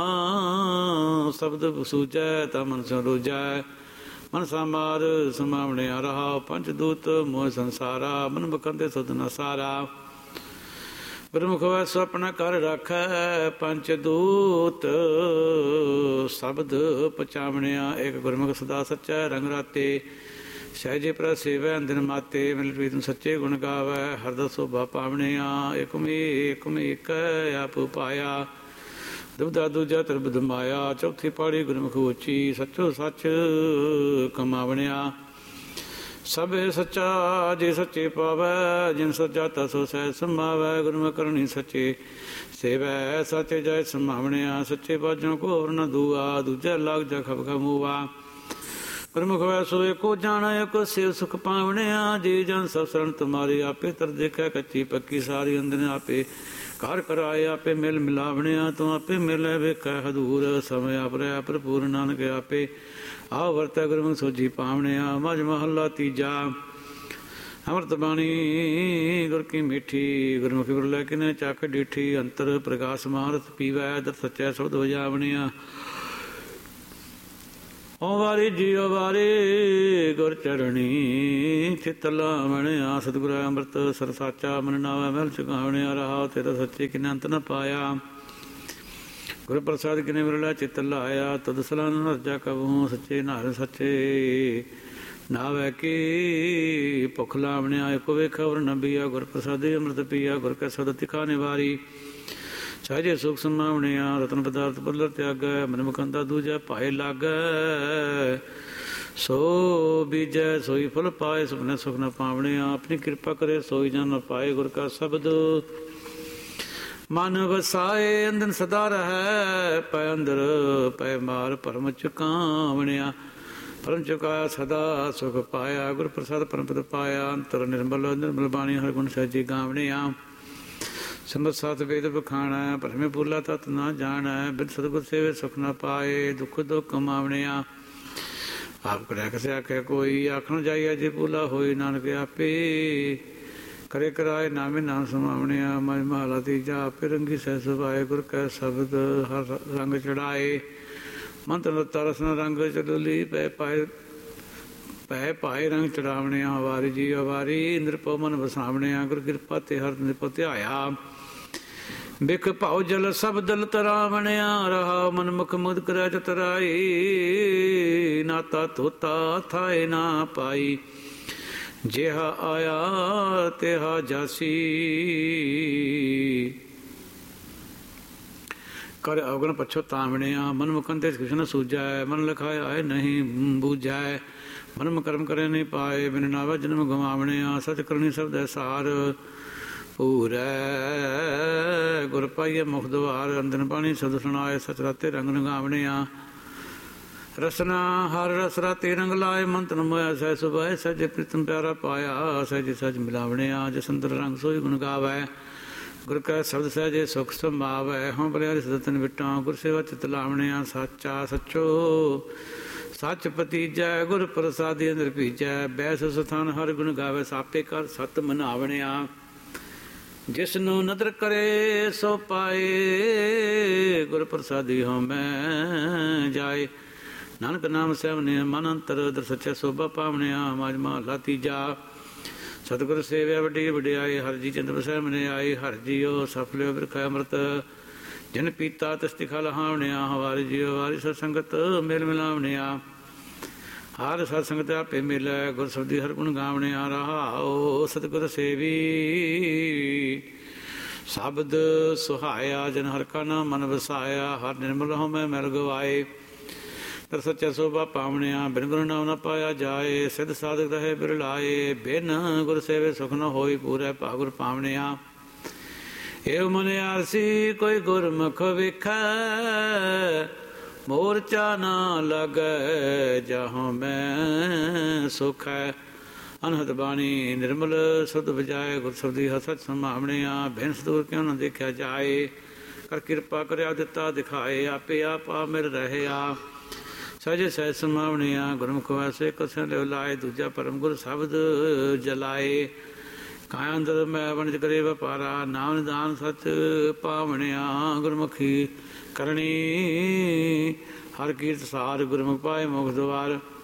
Speaker 1: ਸ਼ਬਦ ਸੂਝੈ ਤਾਂ ਮਨ ਸੋ ਰੂਝੈ, ਮਨ ਸਮਾਰ ਸਮਾਵਣਿਆ, ਰਹਾ ਪੰਚ ਦੂਤ ਮੋਹ ਸੰਸਾਰਾ, ਮਨ ਬਖੰਦੇ ਸੁਧ ਨ ਸਾਰਾ, ਗੁਰਮੁਖ ਵੈ ਸੁਪਨ ਕਰ ਰੱਖੈ, ਪੰਚ ਦੂਤ ਸ਼ਬਦ ਪਚਾਵਣਿਆ, ਇੱਕ ਗੁਰਮੁਖ ਸਦਾ ਸੱਚੈ ਰੰਗ ਰਾਤੇ, ਸਹਿਜੇ ਪ੍ਰ ਸੇਵੈ ਅੰਦਿਨ ਮਾਤੇ, ਮਿਲ ਪ੍ਰੀਤਮ ਸੱਚੇ ਗੁਣ ਗਾਵੈ, ਹਰਦਾ ਸੋਭਾ ਪਾਵਣਿਆ, ਏਕਮ ਏਕਮ ਏਕ ਆਪ ਪਾਇਆ, ਦੁਬਦਾ ਦੂਜਾ ਤਿਰਬਦ ਮਾਇਆ, ਚੌਥੀ ਪਾੜੀ ਗੁਰਮੁਖ ਉੱਚੀ, ਸੱਚੋ ਸੱਚ ਕਮਾਵਣਿਆ, ਸਭੇ ਸੱਚਾ ਜੇ ਸੱਚੇ ਪਾਵੈ, ਜਿਨ ਸੱਚਾ ਤਾ ਸੋ ਸਹਿ ਸਮਾਵੈ, ਗੁਰਮੁਖ ਕਰਨੀ ਸੱਚੇ ਸੇਵੈ, ਸੱਚੇ ਜੈ ਸਮਾਵਣਿਆ, ਸੱਚੇ ਬਾਝੋਂ ਕੋ ਹੋਰ ਨ ਦੂਆ, ਦੂਜਾ ਲਾਗ ਜਾ ਖਬ ਖਮੂਆ, ਗੁਰਮੁਖ ਵੈ ਸੋਏ ਕੋ ਜਾਣੈ ਕੋ ਸੇਵ ਸੁਖ ਪਾਵਣਿਆ। ਜੀ ਜਨ ਸਭ ਸ਼ਰਨ ਤੁਮਾਰੀ ਆਪੇ ਤਰ ਦੇਖੈ ਕੱਚੀ ਪੱਕੀ ਸਾਰੀ ਅੰਦਰ ਆਪੇ ਘਰ ਕਰਾਏ ਆਪੇ ਮਿਲ ਮਿਲਾਵਣਿਆ। ਤੂੰ ਆਪੇ ਮਿਲੈ ਵੇਖੈ ਹਦੂਰ ਸਮੇ ਆਪਰੈ ਭਰਪੂਰ ਨਾਨਕ ਆਪੇ ਆ ਵਰਤੈ ਗੁਰਮੁਖ ਸੋਝੀ ਪਾਵਣਿਆ। ਮਝ ਮਹੱਲਾ ਤੀਜਾ। ਅੰਮ੍ਰਿਤ ਬਾਣੀ ਗੁਰ ਕੀ ਮੀਠੀ ਗੁਰਮੁਖੀ ਗੁਰ ਲੈ ਕਿਨੇ ਚੱਕ ਡੀਠੀ। ਅੰਤਰ ਪ੍ਰਕਾਸ਼ ਮਾਰਤ ਪੀਵੈ ਦਰ ਸੱਚੈ ਸ਼ਬਦ ਵਜਾਵਣਿਆ। ਓ ਵਾਰੀ ਜੀਓ ਵਾਰੀ ਗੁਰ ਚਰਣੀ ਚਿਤ ਲਾਵਣਿਆ। ਸਤਿਗੁਰ ਅੰਮ੍ਰਿਤ ਸਰ ਸਾਚਾ ਮਨ ਨਾਵੈ ਮਹਿਲ ਚੁਕਾਵਣਿਆ। ਰਹਾ ਤੇਰਾ ਸੱਚੇ ਕਿਨੇ ਅੰਤ ਨ ਪਾਇਆ। ਗੁਰ ਪ੍ਰਸਾਦ ਕਿਨੇ ਵਿਰਲਾ ਚਿਤ ਲਾਇਆ। ਤਦ ਸਲਾਹ ਨ ਰਜਾ ਕਬਹੂ ਸੱਚੇ ਨਾਰ ਸੱਚੇ ਨਾਵੈ ਕੀ ਭੁਖ ਲਾਵਣਿਆ। ਇੱਕੋ ਵੇਖਾ ਵਰ ਨਬੀਆ ਗੁਰ ਪ੍ਰਸਾਦੇ ਅੰਮ੍ਰਿਤ ਪੀਆ। ਗੁਰ ਕੈ ਸਬਦ ਤਿਖਾ ਨਿਵਾਰੀ ਸਹਜੇ ਸੁਖ ਸਮਾਵਣਿਆ। ਰਤਨ ਪਦਾਰਥ ਪੱਲਰ ਤਿਆਗੈ ਮਨ ਮੁਕੰਦਾ ਦੂਜੈ ਭਾਏ ਲਾਗੈ। ਸੋ ਬੀਜੈ ਸੋਈ ਫਲ ਪਾਏ ਸੁਪਨੇ ਸੁਖ ਨ ਪਾਵਣਿਆ। ਆਪਣੀ ਕਿਰਪਾ ਕਰੇ ਸੋਈ ਜਨ ਨ ਪਾਏ। ਗੁਰ ਕਾ ਸ਼ਬਦ ਮਨ ਵਸਾਏ ਅੰਦਨ ਸਦਾ ਰਹੈ। ਪੈ ਅੰਦਰ ਪੈ ਮਾਰ ਪਰਮ ਚੁਕਾਵਣਿਆ। ਪਰਮ ਚੁਕਾਇਆ ਸਦਾ ਸੁਖ ਪਾਇਆ। ਗੁਰ ਪ੍ਰਸਾਦ ਪਰਮ ਪਦ ਪਾਇਆ। ਅੰਤਰ ਨਿਰਮਲ ਨਿਰਮਲ ਬਾਣੀ ਹਰ ਗੁਣ ਸਹਿਜੀ ਗਾਵਣਿਆ। ਸਮਤ ਸਤ ਵੇਦ ਬਖਾਣੈ ਭਰਮੇ ਭੂਲਾ ਤਤ ਨਾ ਜਾਣੈ। ਬਿਨ ਸਤਿਗੁਰ ਸੇਵੇ ਸੁਖ ਨ ਪਾਏ ਦੁਖ ਦੁਖ ਕਮਾਵਣਿਆ। ਆਪ ਕਰਿਆ ਕਸੇ ਆਖੇ ਕੋਈ ਆਖਣ ਜਾਈਐ ਜੇ ਭੂਲਾ ਹੋਈ। ਨਾਨਕ ਆਪੇ ਕਰੇ ਕਰਾਏ ਨਾਮੇ ਨਾਮ ਸਮਾਵਣਿਆ। ਮਝ ਮਹਲਾ ਤੀਜਾ। ਆਪੇ ਰੰਗੀ ਸਹਿ ਸੁਭਾਏ ਗੁਰ ਕੈ ਸ਼ਬਦ ਹਰ ਰੰਗ ਚੜਾਏ। ਮੰਤਰ ਤਰਸਨ ਰੰਗ ਚਡੋਲੀ ਪੈ ਪਾਏ ਪੈ ਪਾਏ ਰੰਗ ਚੜਾਵਣਿਆ। ਵਾਰੀ ਜੀ ਵਾਰੀ ਨਿਰਭਉ ਮਨ ਵਸਾਵਣਿਆ। ਗੁਰ ਕਿਰਪਾ ਤੇ ਹਰ ਨਿਰਭਉ ਧਿਆਇਆ। ਬਿਖ ਭਾਉ ਜਲ ਸਭ ਦਲ ਤਰਾਵਣਿਆ। ਰਹਾ ਮਨ ਮੁਖ ਮੁਦ ਕਰੈ ਚਤਰਾਈ। ਨਾਤਾ ਧੋਤਾ ਥਾਏ ਨਾ ਪਾਈ। ਜਿਹਾ ਆਇਆ ਤਿਹਾ ਜਾਸੀ। ਕਰ ਅਵਗਣ ਪਛੋਤਾਵਣਿਆ। ਮਨ ਮੁਕਨ ਤੇ ਕ੍ਰਿਸ਼ਨ ਸੂਝੈ। ਮਨ ਲਖਾਇਆ ਆਏ ਨਹੀਂ ਬੂਝੈ। ਮਨਮ ਕਰਮ ਕਰੇ ਨਹੀਂ ਪਾਏ। ਬਿਨ ਨਾਵਾ ਜਨਮ ਗਵਾਵਣਿਆ। ਸਚ ਕਰਨੀ ਸਬਦੈ ਸਾਰ ਪੂਰੈ। ਗੁਰ ਪਾਈਏ ਮੁਖ ਦੁਆਰ। ਅੰਦਨ ਬਾਣੀ ਸਬਦ ਸੁਣਾਏ। ਸਚ ਰਾਤੇ ਰੰਗ ਰੰਗਾਵਣਿਆ। ਰਸਨਾ ਹਰ ਰਸ ਰਾਤੇ ਰੰਗ ਲਾਏ। ਮੰਤਨ ਮੋਇਆ ਸਹਿ ਸੁਭਾਏ। ਸਹਿਜੇ ਪ੍ਰੀਤਮ ਪਿਆਰਾ ਪਾਇਆ। ਸਹਿਜੇ ਸਹਿਜ ਮਿਲਾਵਣਿਆ। ਜਿਸ ਅੰਦਰ ਰੰਗ ਸੋਈ ਗੁਣ ਗਾਵੈ। ਗੁਰ ਕੈ ਸ਼ਬਦ ਸਹਿਜੇ ਸੁਖ ਸੰਭਾਵੈ। ਹਉ ਬਲਿਆਰੀ ਸਦਤਨ ਵਿਟਾਂ। ਗੁਰ ਸੇਵਾ ਚਿਤ ਲਾਵਣਿਆ। ਸਾਚਾ ਸਚੋ ਸੱਚ ਪਤੀਜੈ। ਗੁਰ ਪ੍ਰਸਾਦੀ ਅੰਦਰ ਭੀਜੈ। ਬੈਸ ਸਥਾਨ ਹਰ ਗੁਣ ਗਾਵੇ। ਸਾਪੇ ਕਰ ਸਤ ਮਨਾਵਣਿਆ। ਜਿਸ ਨੂੰ ਨਦਰ ਕਰੇ ਸੋ ਪਾਏ। ਗੁਰ ਪ੍ਰਸਾਦੀ ਹੋ ਮੈਂ ਜਾਏ। ਨਾਨਕ ਨਾਮ ਸਹਿਵਨੇ ਮਨ ਅੰਤਰ ਦਰ ਸੱਚਾ ਸੋਭਾ ਪਾਵਣਿਆ। ਮਝ ਮਹਲਾ ਤੀਜਾ। ਸਤਿਗੁਰ ਸੇਵਿਆ ਵੱਡੀ ਵਡਿਆਈ। ਹਰ ਜੀ ਚੰਦ ਬਸੈ ਮਨੇ ਆਈ। ਹਰ ਜੀਓ ਸਫਲਿਓ ਬਿਰਖੈ ਅੰਮ੍ਰਿਤ ਜਿਨ ਪੀਤਾ ਤਿਸ ਤਿਖਾ ਲਹਾਵਣਿਆ। ਵਾਰੀ ਜੀਓ ਵਾਰੀ ਸਤ ਸੰਗਤ ਮੇਲ ਮਿਲਾਵਣਿਆ। ਹਰ ਸਤ ਸੰਗਤ ਆਪੇ ਮਿਲੈ। ਗੁਰ ਸਬਦੀ ਹਰ ਗੁਣ ਗਾਵਣਿਆ। ਰਹਾਉ ਸਤਿਗੁਰ ਸੇਵੀ ਸ਼ਬਦ ਸੁਹਾਇਆ। ਜਨ ਹਰ ਕਾ ਨਾਮ ਮਨ ਵਸਾਇਆ। ਹਰ ਨਿਰਮਲ ਹੋ ਮੈਂ ਮਿਲ ਗਵਾਏ। ਤਰ ਸੱਚਾ ਸੋਭਾ ਪਾਵਣਿਆ। ਬਿਨ ਗੁਰੂ ਨਾਮ ਨ ਪਾਇਆ ਜਾਏ। ਸਿੱਧ ਸਾਧਕ ਰਹੇ ਬਿਰਲਾਏ। ਬਿਨ ਗੁਰ ਸੇਵੇ ਸੁਖ ਨ ਹੋਈ ਪੂਰੈ ਭਾ ਗੁਰ ਪਾਵਣਿਆ। ਏਵ ਮਨ ਆਰਸੀ ਕੋਈ ਗੁਰਮੁਖ ਵੇਖੈ। ਮੋਰਚਾ ਨਾ ਲੱਗੈ ਜਹਾਂ ਮੈਂ ਸੁਖ ਹੈ। ਅਨਹਦ ਬਾਣੀ ਨਿਰਮਲ ਸੁਧ ਵਜਾਏ। ਗੁਰ ਸਬਦੀ ਹਸਤ ਸੰਭਾਵਣਿਆ। ਬਿਨ ਸਤਿਗੁਰ ਕਿਉ ਨ ਦੇਖਿਆ ਜਾਏ। ਕਰ ਕਿਰਪਾ ਕਰਿਆ ਦਿੱਤਾ ਦਿਖਾਏ। ਆਪੇ ਆਪ ਆ ਮਿਲ ਰਹਿਆ। ਸਹਿਜੇ ਸਹਿਜ ਸੰਭਾਵਣਿਆ। ਗੁਰਮੁਖ ਵੈਸੇ ਕਸੇ ਲਿਵ ਲਾਏ। ਦੂਜਾ ਪਰਮ ਗੁਰ ਸ਼ਬਦ ਜਲਾਏ। ਕਾਇਆ ਅੰਦਰ ਮੈਂ ਵਣਜ ਕਰੇ ਵਪਾਰਾ। ਨਾਮ ਨਿਦਾਨ ਸਚ ਪਾਵਣਿਆ। ਗੁਰਮੁਖੀ ਕਰਨੀ ਹਰ ਕੀਰਤ ਸਾਰ। ਗੁਰਮੁਖ ਪਾਏ ਮੁਖ ਦੁਆਰ।